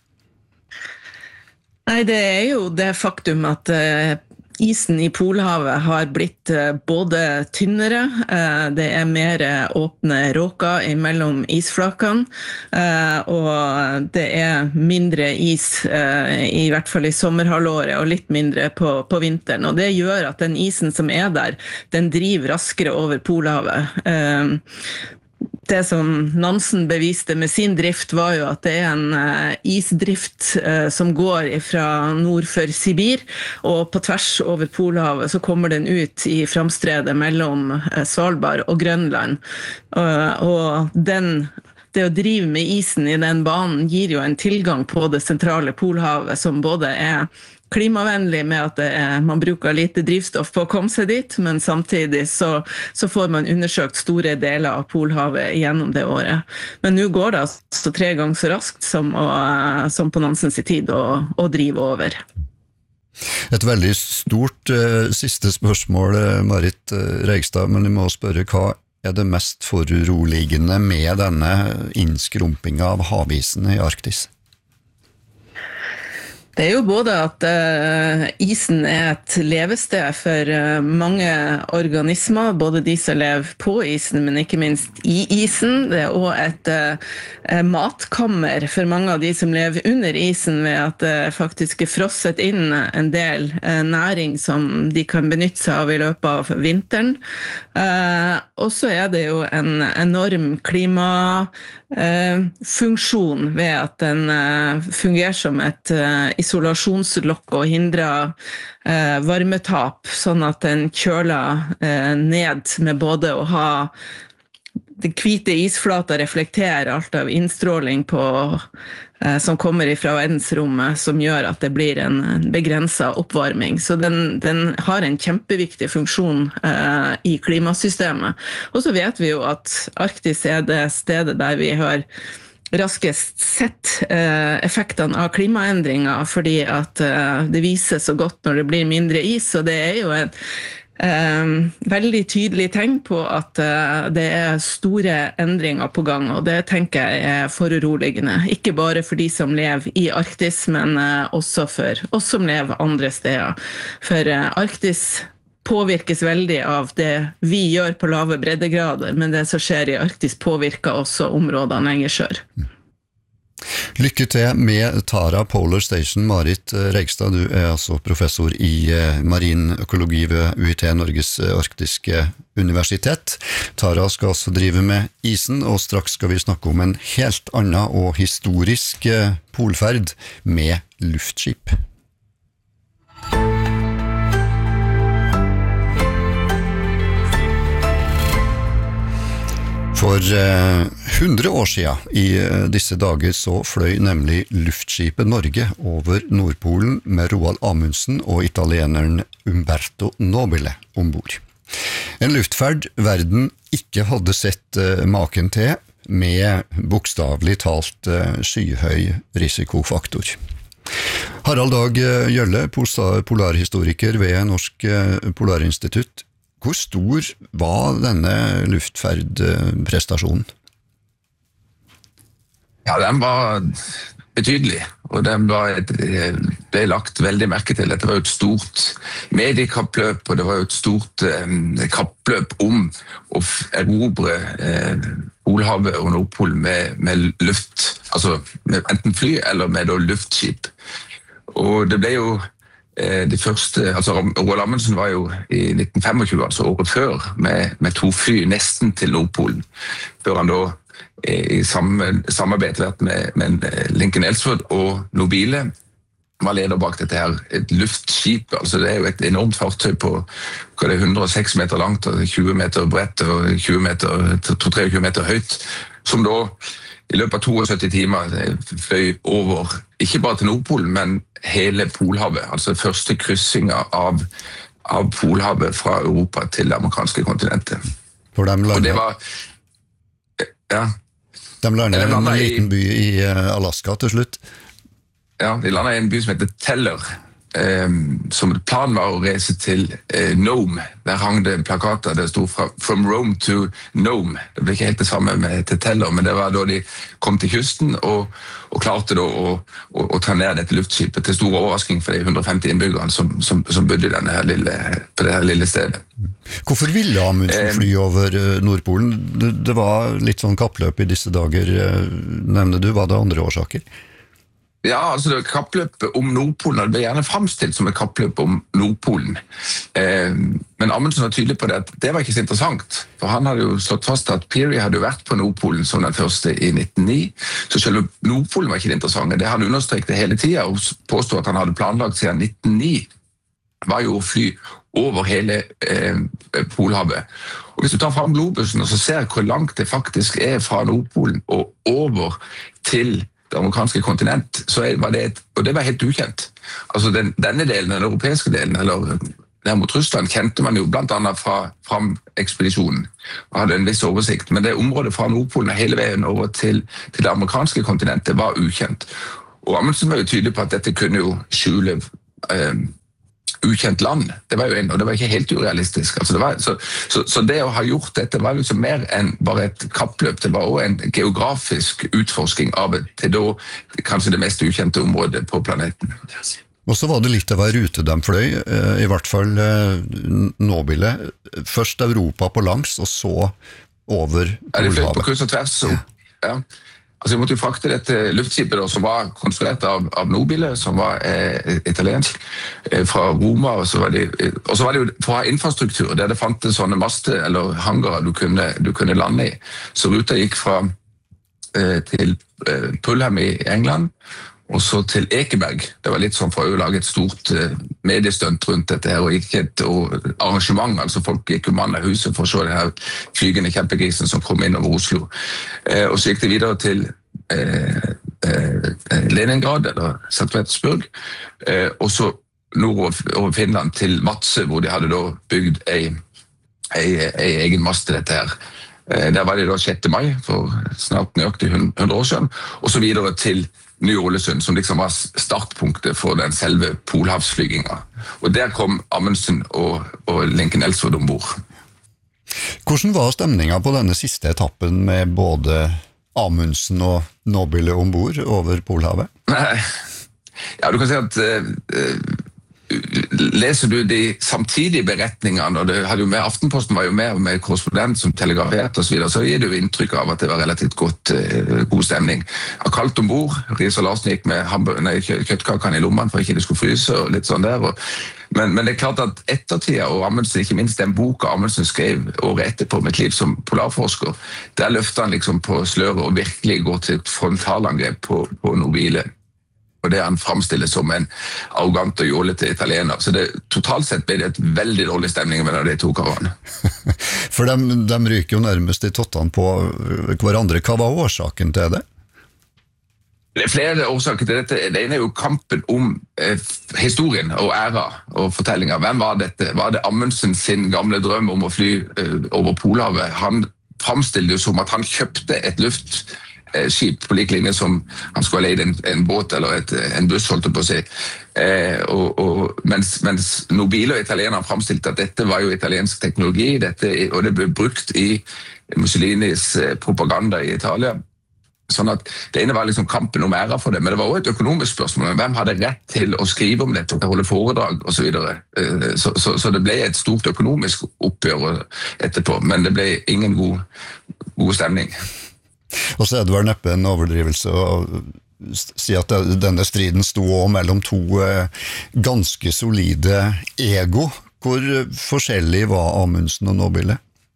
Nei, det er jo det faktum at uh, isen i Polhavet har blitt uh, både tynnere, uh, det er mer åpne råker mellom isflakene, uh, og det er mindre is, uh, i hvert fall i sommerhalvåret, og litt mindre på, på vinteren. Og det gjør at den isen som er der, den driver raskere over Polhavet. Uh, det som Nansen beviste med sin drift var jo at det er en uh, isdrift uh, som går fra nord for Sibir, og på tvers over Polhavet så kommer den ut i framstredet mellom uh, Svalbard og Grønland. Uh, og den, det å drive med isen i den banen gir jo en tilgang på det sentrale Polhavet som både er klimavennlig med at det er, man bruker lite drivstoff på å komme seg dit, men samtidig så, så får man undersøkt store deler av Polhavet gjennom det året. Men nå går det altså tre ganger så raskt som, å, som på Nansens tid å, å drive over. Et veldig stort uh, siste spørsmål, Marit Reigstad, men jeg må spørre, hva er det mest foruroligende med denne innskrumpingen av havisen i Arktis? Det er jo både at uh, isen er et levested for uh, mange organismer, både de som lever på isen, men ikke minst i isen. Det er også et uh, matkammer for mange av de som lever under isen, ved at det uh, faktisk er frosset inn en del uh, næring som de kan benytte seg av i løpet av vinteren. Uh, og så er det jo en enorm klima Uh, funksjon ved at den uh, fungerer som et uh, isolasjonslokk og hindrer uh, varmetap, sånn at den kjøler uh, ned med både å ha det hvite isflata reflekterer alt av innstråling på, uh, som kommer fra verdensrommet, som gjør at det blir en, en begrenset oppvarming. Så den, den har en kjempeviktig funksjon uh, i klimasystemet. Og så vet vi jo at Arktis er det stedet der vi har raskest sett uh, effektene av klimaendringer, fordi at uh, det viser så godt når det blir mindre is, og det er jo en Uh, veldig tydelig tegn på at uh, det er store endringer på gang, og det tenker jeg er foruroligende. Ikke bare for de som lever i Arktis, men uh, også for oss som lever andre steder. For uh, Arktis påvirkes veldig av det vi gjør på lave breddegrader, men det som skjer i Arktis påvirker også områdene lenger sør. Lykke til med Tara Polar Station. Marit Reigstad, du er altså professor i marin økologi ved U I T, Norges arktiske universitet. Tara skal også drive med isen, og straks skal vi snakke om en helt annen og historisk polferd med luftskip. For hundre år siden i disse dager så fløy nemlig luftskipet Norge over Nordpolen med Roald Amundsen og italieneren Umberto Nobile ombord. En luftferd verden ikke hadde sett maken til, med bokstavelig talt skyhøy risikofaktor. Harald Dag Gjølle, polarhistoriker ved Norsk Polarinstitutt. Hvor stor var denne luftferdprestasjonen? Ja, den var betydelig, og den var et, ble lagt veldig merke til. Dette var jo et stort mediekappløp, og det var jo et stort eh, kappløp om å erobre eh, Polhavet og Nordpolen med, med luft, altså med enten fly eller med da, luftskip. Og det ble jo De første, altså Roald Amundsen var jo i nitten tjuefem, altså året før, med, med to fly nesten til Nordpolen, før han da i samme, samarbeid med, med Lincoln Ellsworth og Nobile var leder bak dette her, et luftskip. Altså det er jo et enormt fartøy på hva det er, hundre og seks meter langt, og tjue meter bredt og tjue meter, tjuetre meter høyt, som da i løpet av syttito timer fløy over, ikke bare til Nordpolen, men hele Polhavet, altså første kryssinga av, av Polhavet fra Europa til det amerikanske kontinentet. For de landet, Og det var, ja. De landet en liten by i Alaska til slutt. Ja, de landet i en by som heter Teller, Um, som planen var å reise til uh, Nome. Der hang det plakater, det stod fra From Rome to Nome. Det ble ikke helt det samme med til Teller, men det var da de kom til kysten og, og klarte da å, å, å ta ned dette luftskipet til stor overrasking for de hundre og femti innbyggerne som, som, som bodde i denne her lille, på det her lille stedet. Hvorfor ville Amundsen fly over Nordpolen? Det, det var litt sånn kappløp i disse dager, nevner du. Var det andre årsaker? Ja, altså det kappløpet om Nordpolen, det ble gjerne fremstilt som et kappløp om Nordpolen. Eh, men Amundsen var tydelig på det at det var ikke så interessant, for han hadde jo slått fast at Peary hadde jo vært på Nordpolen som den første i nitten null ni, så selv Nordpolen var ikke det interessante. Det han understrekte hele tiden og påstod at han hadde planlagt siden nitten null ni, var jo å fly over hele eh, Polhavet. Og hvis du tar frem globusen og så ser hvor langt det faktisk er fra Nordpolen og over til det amerikanske kontinent, så var det et, og det var helt ukjent. Altså den, denne delen, den europeiske delen, eller der mot Russland, kjente man jo blant annet fra, fra ekspedisjonen, og hadde en viss oversikt, men det området fra Nordpolen hele veien over til, til det amerikanske kontinentet var ukjent. Og Amundsen var jo tydelig på at dette kunne jo skjule eh, ukjent land. Det var jo en, og det var ikke helt urealistisk. Altså det var, så, så, så det å ha gjort dette var liksom mer enn bare et kappløp. Det var også en geografisk utforsking av et, til da kanskje det mest ukjente området på planeten. Og så var det litt av en rute de fløy, i hvert fall Nobile. Først Europa på langs, og så over Polhavet. Ja, de fløy på kryss og tvers. Så, ja. Altså, vi måtte jo frakte dette luftskipet da, som var konstruert av, av Nobile, som var eh, italiensk, eh, fra Roma, og så var det, eh, og så var det jo for å ha infrastruktur, der det fantes sånne master eller hangarer du kunne, du kunne lande i. Så ruta gikk fra eh, til eh, Pulham i England, og så til Ekeberg. Det var litt sånn for å lage et stort eh, mediestunt rundt dette her, og ikke et og arrangement, altså folk gikk jo mann av huset for å se den her flygende kjempegrisen som kom inn over Oslo. Eh, og så gikk det videre til eh, eh, Leningrad, eller Sankt Petersburg, eh, og så nordover over Finland til Vadsø, hvor de hadde da bygd ei, ei, ei egen mast til dette her. Eh, der var det da sjette mai, for snart nøyaktig hundre år siden, og så videre til Ny-Ålesund, som liksom var startpunktet for den selve polhavsflyginga. Og der kom Amundsen og, og Lincoln Ellsworth ombord. Hvordan var stemninga på denne siste etappen med både Amundsen og Nobile ombord over Polhavet? Ja, du kan si at uh, leser du de samtidige beretningene, og det hadde jo med, Aftenposten var jo med med korrespondent som telegrafert og så videre, så gir det jo inntrykk av at det var relativt godt, uh, god stemning. Han kaldt ombord, Riis og Larsen gikk med nei, kjøttkakene i lommene for ikke det skulle fryse og litt sånn der, og, men, men det er klart at ettertida, og Amundsen, ikke minst den boka Amundsen skrev året etterpå med et liv som polarforsker, der løfter han liksom på sløret og virkelig går til et frontalangrep på, på Nobile. Og det han fremstiller som en arrogant og jålete italiener. Så det, totalt sett ble det et veldig dårlig stemning mellom de to karene. For de, de ryker jo nærmest i tottene på hverandre. Hva var årsaken til det? Det er flere årsaker til dette. Det ene er jo kampen om eh, historien og æra og fortellinger. Hvem var dette? Var det Amundsen sin gamle drøm om å fly eh, over Polhavet? Han fremstiller jo som at han kjøpte et luft skip på lik linje som han skulle ha leid en, en båt eller et, en buss, holdt på å si. Eh, og, og, mens, mens Nobile og italienerne fremstilte at dette var jo italiensk teknologi, dette, og det ble brukt i Mussolinis propaganda i Italia. Sånn at det ene var liksom kampen om æra for det, men det var også et økonomisk spørsmål. Hvem hadde rett til å skrive om dette, holde foredrag og så videre. Så, så, så det ble et stort økonomisk oppgjør etterpå, men det ble ingen god, god stemning. Og så er det vel neppe en overdrivelse å si at denne striden sto også mellom to ganske solide ego. Hvor forskjellig var Amundsen og Nobile?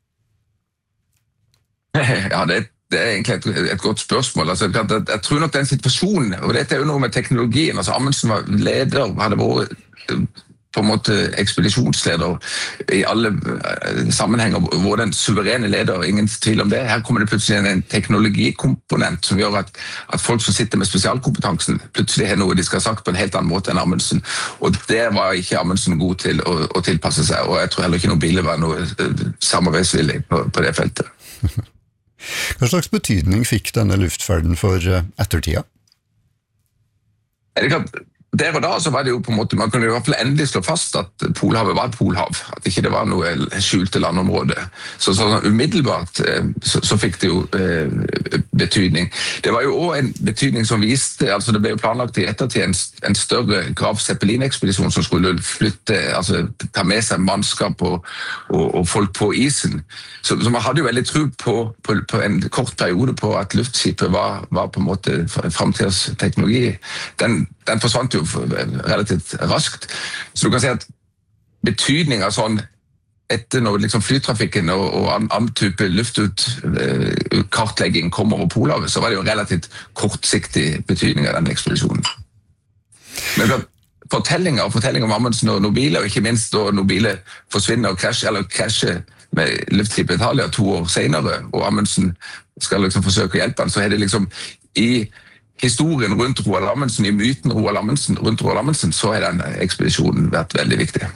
Ja, det er, det er egentlig et, et godt spørsmål. Altså, jeg, jeg tror nok den situasjonen, og dette er jo noe med teknologien, altså Amundsen var leder, hadde vært på en måte ekspedisjonsleder i alle sammenhenger, hvor den suverene leder, ingen tvil om det. Her kommer det plutselig en teknologikomponent som gjør at, at folk som sitter med spesialkompetansen plutselig har noe de skal ha sagt på en helt annen måte enn Amundsen. Og det var ikke Amundsen god til å, å tilpasse seg, og jeg tror heller ikke Nobile var noe samarbeidsvillig på, på det feltet. Hva slags betydning fikk denne luftferden for ettertida? Det er klart, der og da så var det jo på en måte, man kunne i hvert fall endelig slå fast at Polhavet var et polhav, at ikke det var noe skjulte landområde. Så sånn umiddelbart så, så fikk det jo eh, betydning. Det var jo også en betydning som viste, altså det ble jo planlagt i ettertid en, en større Grav Zeppelin-ekspedisjon som skulle flytte, altså ta med seg mannskap og, og, og folk på isen. Så, så man hadde jo veldig tro på, på, på en kort periode på at luftskipet var, var på en måte fremtidsteknologi. Den, den forsvant jo relativt raskt. Så du kan si at betydning av sånn etter når liksom flytrafikken og, og annen type luftkartlegging kommer over Polhavet, så var det jo relativt kortsiktig betydning av den ekspedisjonen. Men fortellinger, fortellinger om Amundsen og Nobile, og ikke minst da Nobile forsvinner og krasjer, eller krasjer med luftskipet Italia to år senere, og Amundsen skal liksom forsøke å hjelpe han, så er det liksom i historien rundt Roald Amundsen, i myten Roald Amundsen, rundt Roald Amundsen, så har den ekspedisjonen vært veldig viktig.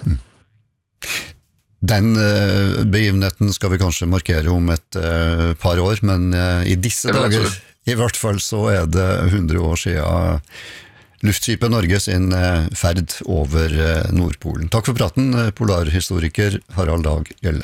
Den uh, begivenheten skal vi kanskje markere om et uh, par år, men uh, i disse dager, i hvert fall så er det hundre år siden luftskipet Norge sin uh, ferd over uh, Nordpolen. Takk for praten, uh, polarhistoriker Harald Dag Gjelle.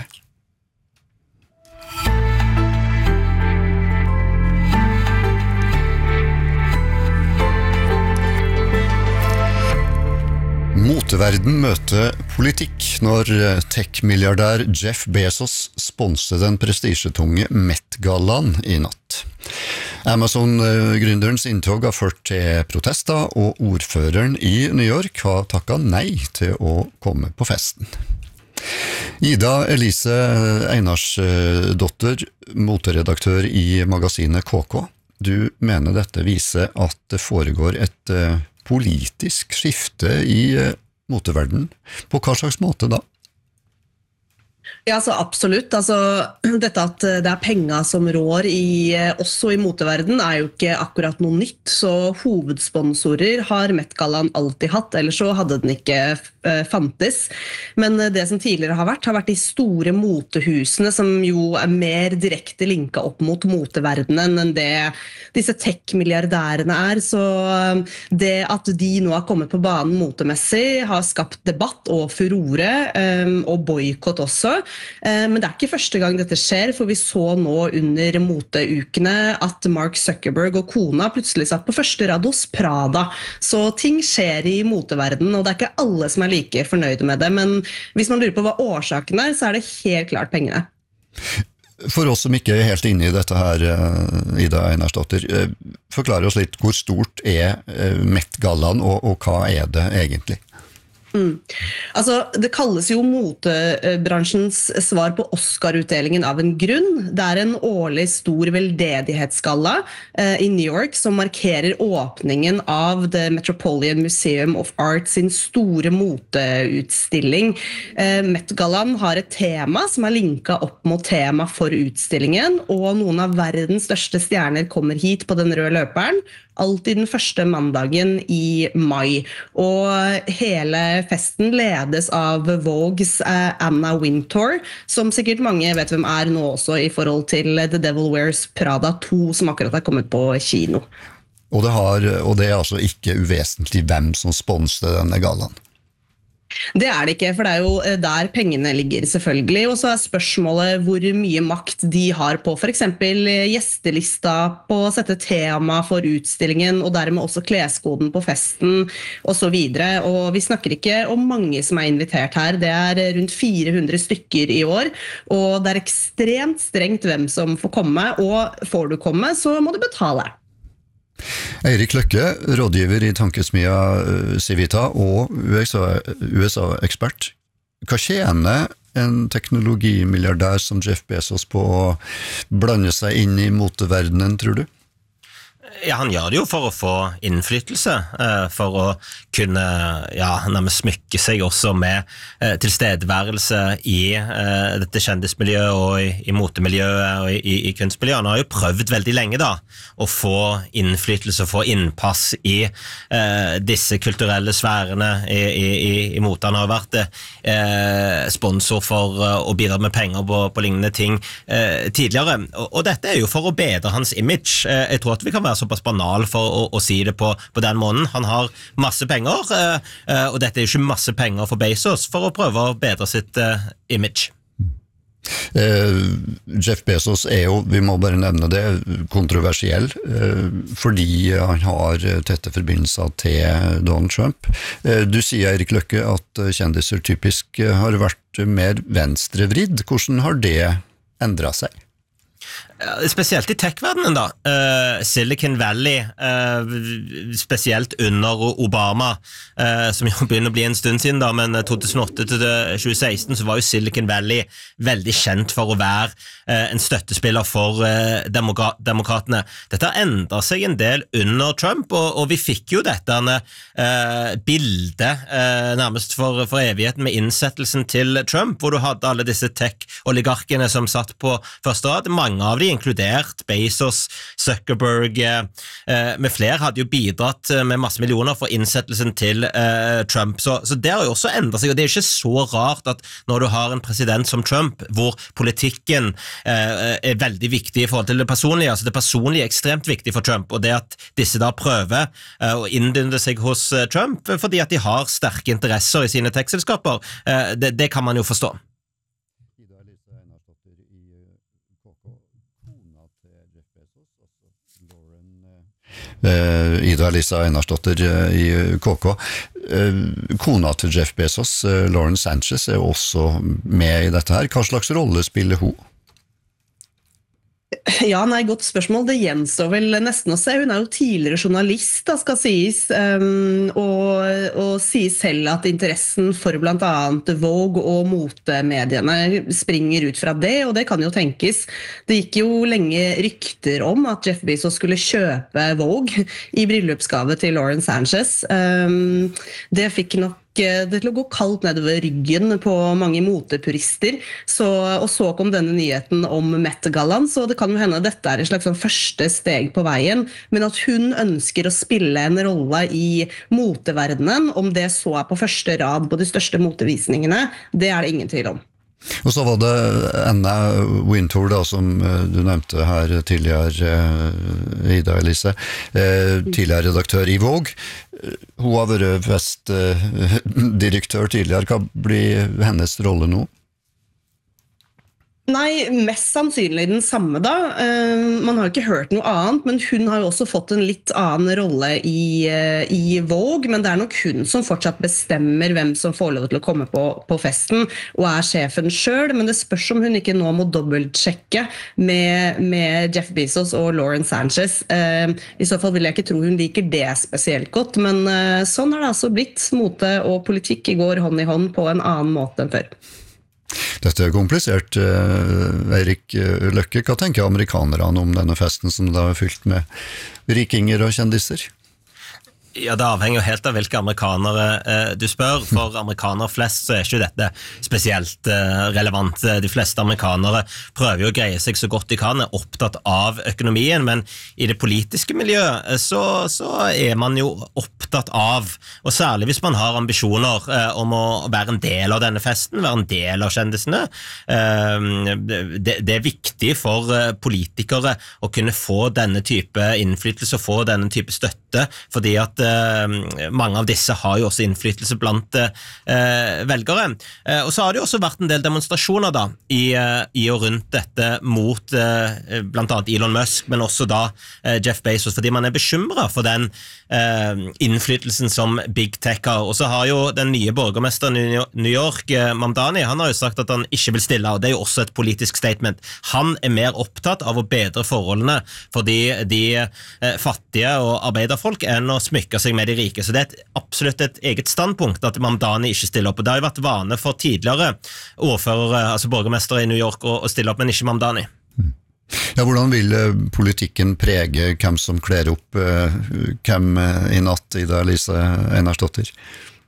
Moteverden møter politikk når tech-milliardær Jeff Bezos sponset den prestisjetunge Met-gallaen i natt. Amazon-gründerens inntog har ført til protester, og ordføreren i New York har takket nei til å komme på festen. Ida Elise Einarsdotter, moteredaktør i magasinet K K. Du mener dette viser at det foregår et politisk skifte i moteverden. På hva slags måte da? Ja, så absolutt. Altså, dette at det er penger som rår i, også i moteverden, er jo ikke akkurat noe nytt. Så hovedsponsorer har Met-gallaen alltid hatt, ellers så hadde den ikke uh, fantes. Men det som tidligere har vært, har vært de store motehusene, som jo er mer direkte linket opp mot moteverdenen enn det disse tech-milliardærene er. Så det at de nå har kommet på banen motemessig, har skapt debatt og furore, um, og boykott også. Men det er ikke første gang dette skjer, for vi så nå under moteukene at Mark Zuckerberg og kona plutselig satt på første rad hos Prada. Så ting skjer i moteverden, og det er ikke alle som er like fornøyde med det. Men hvis man lurer på hva årsaken er, så er det helt klart pengene. For oss som ikke er helt inne i dette her, Ida Einarsdotter, forklare oss litt hvor stort er Met-gallaen, og, og hva er det egentlig? Mm. Altså, det kalles jo motebransjens svar på Oscar-utdelingen av en grunn. Det er en årlig stor veldedighetsgalla eh, i New York som markerer åpningen av The Metropolitan Museum of Art sin store moteutstilling. Eh, Met-gallaen har et tema som er linket opp mot tema for utstillingen, og noen av verdens største stjerner kommer hit på den røde løperen, alltid den første mandagen i mai. Og hele festen ledes av Vogues eh, Anna Wintour, som sikkert mange vet hvem er nå også i forhold til The Devil Wears Prada to, som akkurat har kommet på kino. Og det, har, og det er altså ikke uvesentlig hvem som sponser denne gallaen? Det er det ikke, for det er jo der pengene ligger selvfølgelig, og så er spørsmålet hvor mye makt de har på for eksempel gjestelista, på å sette tema for utstillingen, og dermed også kleskoden på festen, og så videre. Og vi snakker ikke om mange som er invitert her, det er rundt fire hundre stykker i år, og det er ekstremt strengt hvem som får komme, og får du komme, så må du betale. Eirik Løkke, rådgiver i tankesmia Civita og U S A-ekspert. Hva tjener en teknologimilliardær som Jeff Bezos på å blande seg inn i moteverdenen, tror du? Ja, han gjør det jo for å få innflytelse, for å kunne ja, nærmest smykke seg også med tilstedeværelse i dette kjendismiljøet og i, i motemiljøet og i, i kunstmiljøet. Han har jo prøvd veldig lenge da, å få innflytelse, få innpass i eh, disse kulturelle sfærene i, i, i mote. Han har vært eh, sponsor for å bidra med penger på, på lignende ting eh, tidligere, og, og dette er jo for å bedre hans image. Eh, jeg tror at vi kan være så såpass banal for å, å si det på, på den måten. Han har masse penger, uh, og dette er jo ikke masse penger for Bezos for å prøve å bedre sitt uh, image. Eh, Jeff Bezos er jo, vi må bare nevne det, kontroversiell eh, fordi han har tette forbindelser til Donald Trump. Eh, du sier, Erik Løkke, at kjendiser typisk har vært mer venstrevridd. Hvordan har det endret seg? Spesielt i tech-verdenen da, uh, Silicon Valley, uh, spesielt under Obama, uh, som jo begynner å bli en stund siden da, men to tusen og åtte til tjue seksten så var jo Silicon Valley veldig kjent for å være uh, en støttespiller for uh, demokra demokratene. Dette har endret seg en del under Trump, og, og vi fikk jo dette uh, bildet uh, nærmest for, for evigheten med innsettelsen til Trump, hvor du hadde alle disse tech-oligarkene som satt på første rad. Mange av de, inkludert Bezos, Zuckerberg eh, med flere, hadde jo bidratt med masse millioner for innsettelsen til eh, Trump. Så, så det har jo også endret seg, og det er jo ikke så rart at når du har en president som Trump, hvor politikken eh, er veldig viktig i forhold til det personlige, altså det personlige er ekstremt viktig for Trump, og det at disse da prøver eh, å inndynde seg hos eh, Trump, fordi at de har sterke interesser i sine tech-selskaper, eh, det, det kan man jo forstå. Uh, Ida Elisa Einarsdotter uh, i K K. Uh, kona til Jeff Bezos, uh, Lauren Sanchez, er også med i dette her. Hva slags rolle spiller hun? Ja, nei, godt spørsmål. Det gjenstår vel nesten å se. Hun er jo tidligere journalist, da, skal sies, um, og, og sier selv at interessen for blant annet Vogue og motemediene springer ut fra det, og det kan jo tenkes. Det gikk jo lenge rykter om at Jeff Bezos skulle kjøpe Vogue i bryllupsgave til Lauren Sanchez. Um, det fikk nok det til å gå kaldt nedover ryggen på mange motepurister, så, og så kom denne nyheten om Met-gallaen, så det kan jo hende dette er et slags sånn første steg på veien, men at hun ønsker å spille en rolle i moteverdenen, om det så er på første rad på de største motevisningene, det er det ingen tvil om. Og så var det Anna Wintour da, som du nevnte her tidligere, Ida Elise, tidligere redaktør i Vogue. Hun har vært vestdirektør tidligere. Hva blir hennes rolle nå? Nei, mest sannsynlig den samme da. Man har jo ikke hørt noe annet, men hun har jo også fått en litt annen rolle i, i Vogue, men det er nok hun som fortsatt bestemmer hvem som får lov til å komme på, på festen, og er sjefen selv, men det spørs om hun ikke nå må dobbeltsjekke med, med Jeff Bezos og Lauren Sanchez. I så fall vil jeg ikke tro hun liker det spesielt godt, men sånn har det altså blitt. Mote og politikk går hånd i hånd på en annen måte enn før. Dette er komplisert. Eirik Løkke, hva tenker amerikanerne om denne festen som da er fylt med rikinger og kjendiser? Ja, det avhenger jo helt av hvilke amerikanere eh, du spør. For amerikanere flest så er ikke dette spesielt eh, relevant. De fleste amerikanere prøver jo å greie seg så godt de kan, er opptatt av økonomien, men i det politiske miljøet så, så er man jo opptatt av, og særlig hvis man har ambisjoner eh, om å være en del av denne festen, være en del av kjendisene. Eh, det, det er viktig for eh, politikere å kunne få denne type innflytelse og få denne type støtte, fordi at mange av disse har jo også innflytelse blant eh, velgere. Eh, og så har det jo også vært en del demonstrasjoner da, i, i og rundt dette mot eh, blant annet Elon Musk, men også da eh, Jeff Bezos, fordi man er bekymret for den eh, innflytelsen som Big Tech har. Og så har jo den nye borgermesteren i New York, eh, Mamdani, han har jo sagt at han ikke vil stille, og det er jo også et politisk statement. Han er mer opptatt av å bedre forholdene for de, de eh, fattige og arbeiderfolk enn å smykke seg med de rike, så det er et, absolutt et eget standpunkt at Mamdani ikke stiller opp, og det har jo vært vane for tidligere ordførere, altså borgermestere i New York å, å stille opp, men ikke Mamdani. Ja, hvordan vil politikken prege hvem som kler opp hvem i natt, Ida Elise Einarsdotter?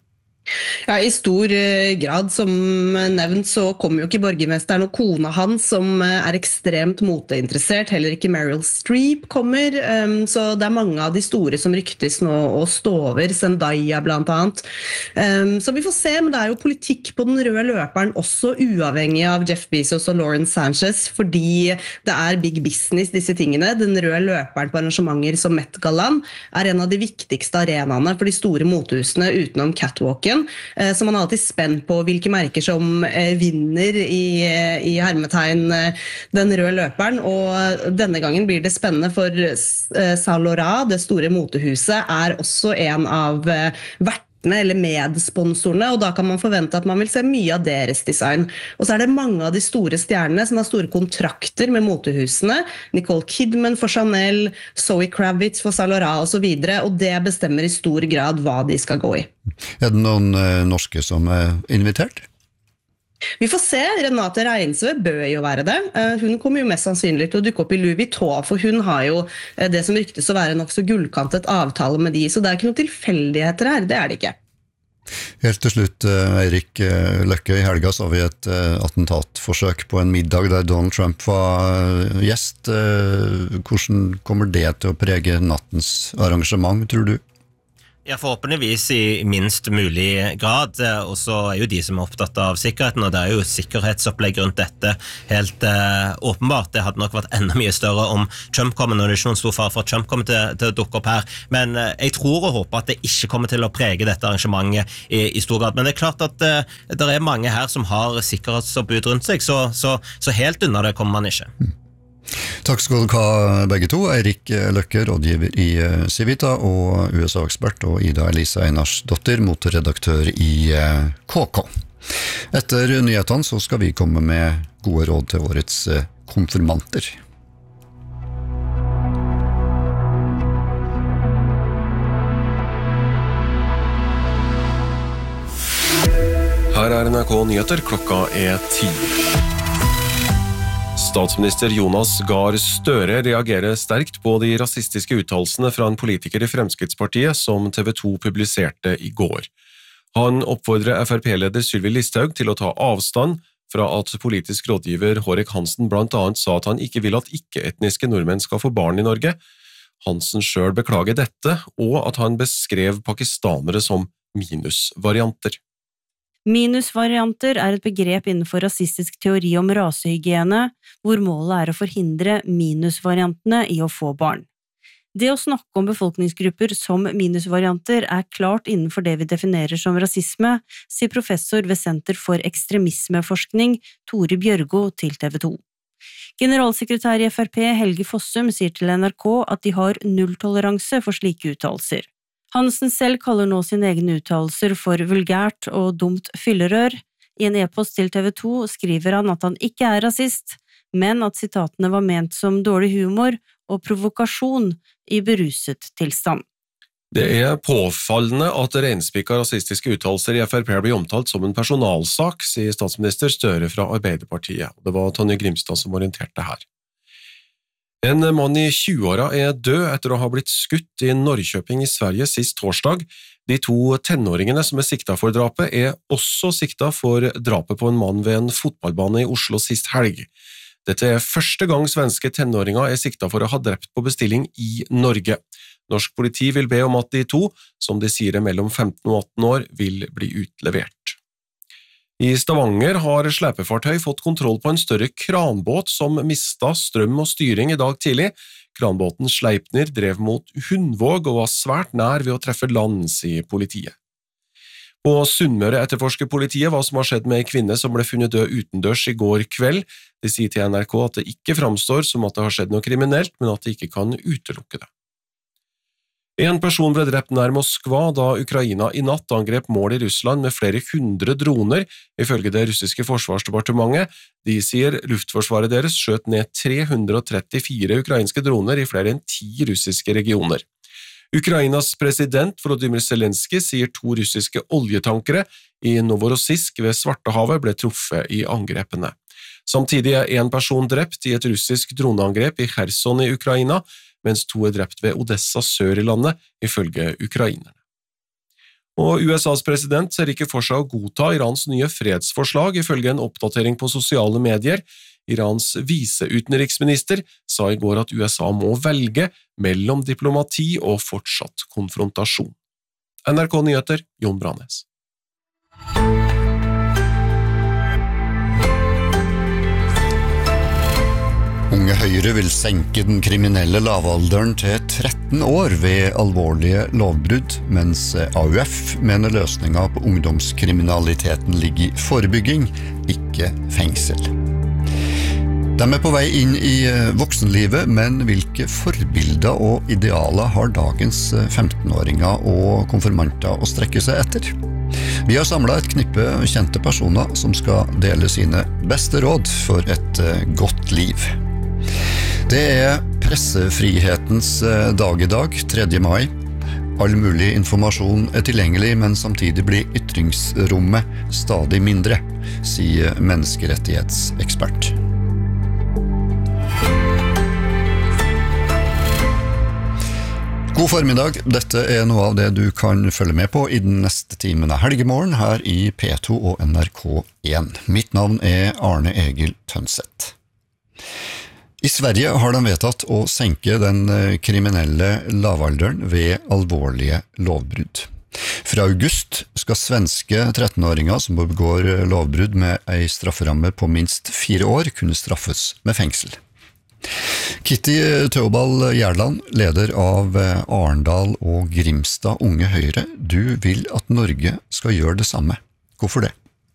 Ja, I stor grad, som nevnt, så kommer jo ikke borgermesteren og kona hans, som er ekstremt moteinteressert. Heller ikke Meryl Streep kommer, så det er mange av de store som ryktes nå å stå over, Zendaya blant annet. Så vi får se, men det er jo politikk på den røde løperen, også uavhengig av Jeff Bezos og Lauren Sanchez, fordi det er big business, disse tingene. Den røde løperen på arrangementer som Met Gallaen er en av de viktigste arenaene for de store motehusene utenom catwalken. Så man er alltid spent på hvilke merker som vinner i, i hermetegn den røde løperen, og denne gangen blir det spennende, for Saint Laurent, det store motehuset, er også en av vertene eller medsponsorene, og da kan man forvente at man vil se mye av deres design. Og så er det mange av de store stjernene som har store kontrakter med motehusene, Nicole Kidman for Chanel, Zoe Kravitz for Saint Laurent og så videre, og det bestemmer i stor grad hva de skal gå i. Er det noen eh, norske som er invitert? Vi får se, Renate Reinsve bør jo være det. Hun kommer jo mest sannsynlig til å dukke opp i Louis Vuitton, for hun har jo det som ryktes å være nok så gullkantet avtale med de, så det er ikke noen tilfeldigheter her, det er det ikke. Helt til slutt, Eirik Løkke, i helga så vi et attentatforsøk på en middag der Donald Trump var gjest. Hvordan kommer det til å prege nattens arrangement, tror du? Ja, forhåpentligvis i minst mulig grad, og så er jo de som er opptatt av sikkerheten, og det er jo sikkerhetsopplegg rundt dette helt uh, åpenbart. Det hadde nok vært enda mye større om Trump kommer, når det ikke er noen stor far for at Trump kommer til, til å dukke opp her. Men uh, jeg tror og håper at det ikke kommer til å prege dette arrangementet i, i stor grad. Men det er klart at uh, det er mange her som har sikkerhetsoppbud rundt seg, så, så, så helt unna det kommer man ikke. Mm. Takk skal dere ha begge to, Eirik Løkke, rådgiver i Civita og U S A-ekspert, og Ida Elisa Einarsdottir, moteredaktør i K K. Etter nyhetene så skal vi komme med gode råd til årets konfirmanter. Her er N R K Nyheter, klokka er ti. Statsminister Jonas Gahr Støre reagerer sterkt på de rasistiske uttalelsene fra en politiker i Fremskrittspartiet som T V to publiserte i går. Han oppfordrer F R P-leder Sylvi Listhaug til å ta avstand fra at politisk rådgiver Hårek Hansen blant annet sa at han ikke vil at ikke-etniske nordmenn skal få barn i Norge. Hansen selv beklager dette, og at han beskrev pakistanere som minusvarianter. Minusvarianter er et begrep innenfor rasistisk teori om rasehygiene, hvor målet er å forhindre minusvariantene i å få barn. Det å snakke om befolkningsgrupper som minusvarianter er klart innenfor det vi definerer som rasisme, sier professor ved Senter for ekstremismeforskning Tore Bjørgo til T V to. Generalsekretær i F R P Helge Fossum sier til N R K at de har nulltoleranse for slike uttalelser. Hansen selv kaller nå sine egne uttalelser for vulgært og dumt fyllerør. I en e-post til T V to skriver han at han ikke er rasist, men at sitatene var ment som dårlig humor og provokasjon i beruset tilstand. Det er påfallende at renspikka rasistiske uttalelser i F R P blir omtalt som en personalsak, sier statsminister Støre fra Arbeiderpartiet. Det var Tonje Grimstad som orienterte her. En mann i tjueåra er død etter å ha blitt skutt i Norrköping i Sverige sist torsdag. De to tenåringene som er siktet for drapet er også siktet for drapet på en mann ved en fotballbane i Oslo sist helg. Dette er første gang svenske tenåringer er siktet for å ha drept på bestilling i Norge. Norsk politi vil be om at de to, som de sier er mellom femten og atten år, vil bli utlevert. I Stavanger har slepefartøy fått kontroll på en større kranbåt som mistet strøm og styring i dag tidlig. Kranbåten Sleipner drev mot Hundvåg og var svært nær ved å treffe land, sier politiet. På Sunnmøre etterforsker politiet hva som har skjedd med en kvinne som ble funnet død utendørs i går kveld. De sier til N R K at det ikke framstår som at det har skjedd noe kriminelt, men at de ikke kan utelukke det. En person ble drept nær Moskva da Ukraina i natt angrep mål i Russland med flere hundre droner, ifølge det russiske forsvarsdepartementet. De sier luftforsvaret deres skjøt ned tre hundre trettifire ukrainske droner i flere enn ti russiske regioner. Ukrainas president Volodymyr Zelenskyj sier to russiske oljetankere i Novorossiysk ved Svartehavet ble truffet i angrepene. Samtidig er en person drept i et russisk droneangrep i Kherson i Ukraina, mens to er drept ved Odessa sør i landet, ifølge ukrainerne. Og U S A's president ser ikke for seg å godta Irans nye fredsforslag, ifølge en oppdatering på sosiale medier. Irans viseutenriksminister sa i går at U S A må velge mellom diplomati og fortsatt konfrontasjon. N R K Nyheter, Jon Branes. Unge Høyre vil senke den kriminelle lavalderen til tretten år ved alvorlige lovbrudd, mens A U F mener løsningen på ungdomskriminaliteten ligger i forebygging, ikke fengsel. De er på vei inn i voksenlivet, men hvilke forbilder og idealer har dagens femtenåringer og konfirmanter å strekke seg etter? Vi har samlet et knippe kjente personer som skal dele sine beste råd for et godt liv. Det er pressefrihetens dag i dag, tredje mai. All mulig informasjon er tilgjengelig, men samtidig blir ytringsrommet stadig mindre, sier menneskerettighetsekspert. God formiddag, dette er noe av det du kan følge med på i den neste timen av Helgemorgen her i P to og N R K én. Mitt navn er Arne Egil Tønseth. I Sverige har de vedtatt å senke den kriminelle lavalderen ved alvorlige lovbrudd. Fra august skal svenske trettenåringer som begår lovbrudd med en strafferamme på minst fire år kunne straffes med fengsel. Kitty Theobald Gjerland, leder av Arendal og Grimstad Unge Høyre, du vil at Norge skal gjøre det samme. Hvorfor det?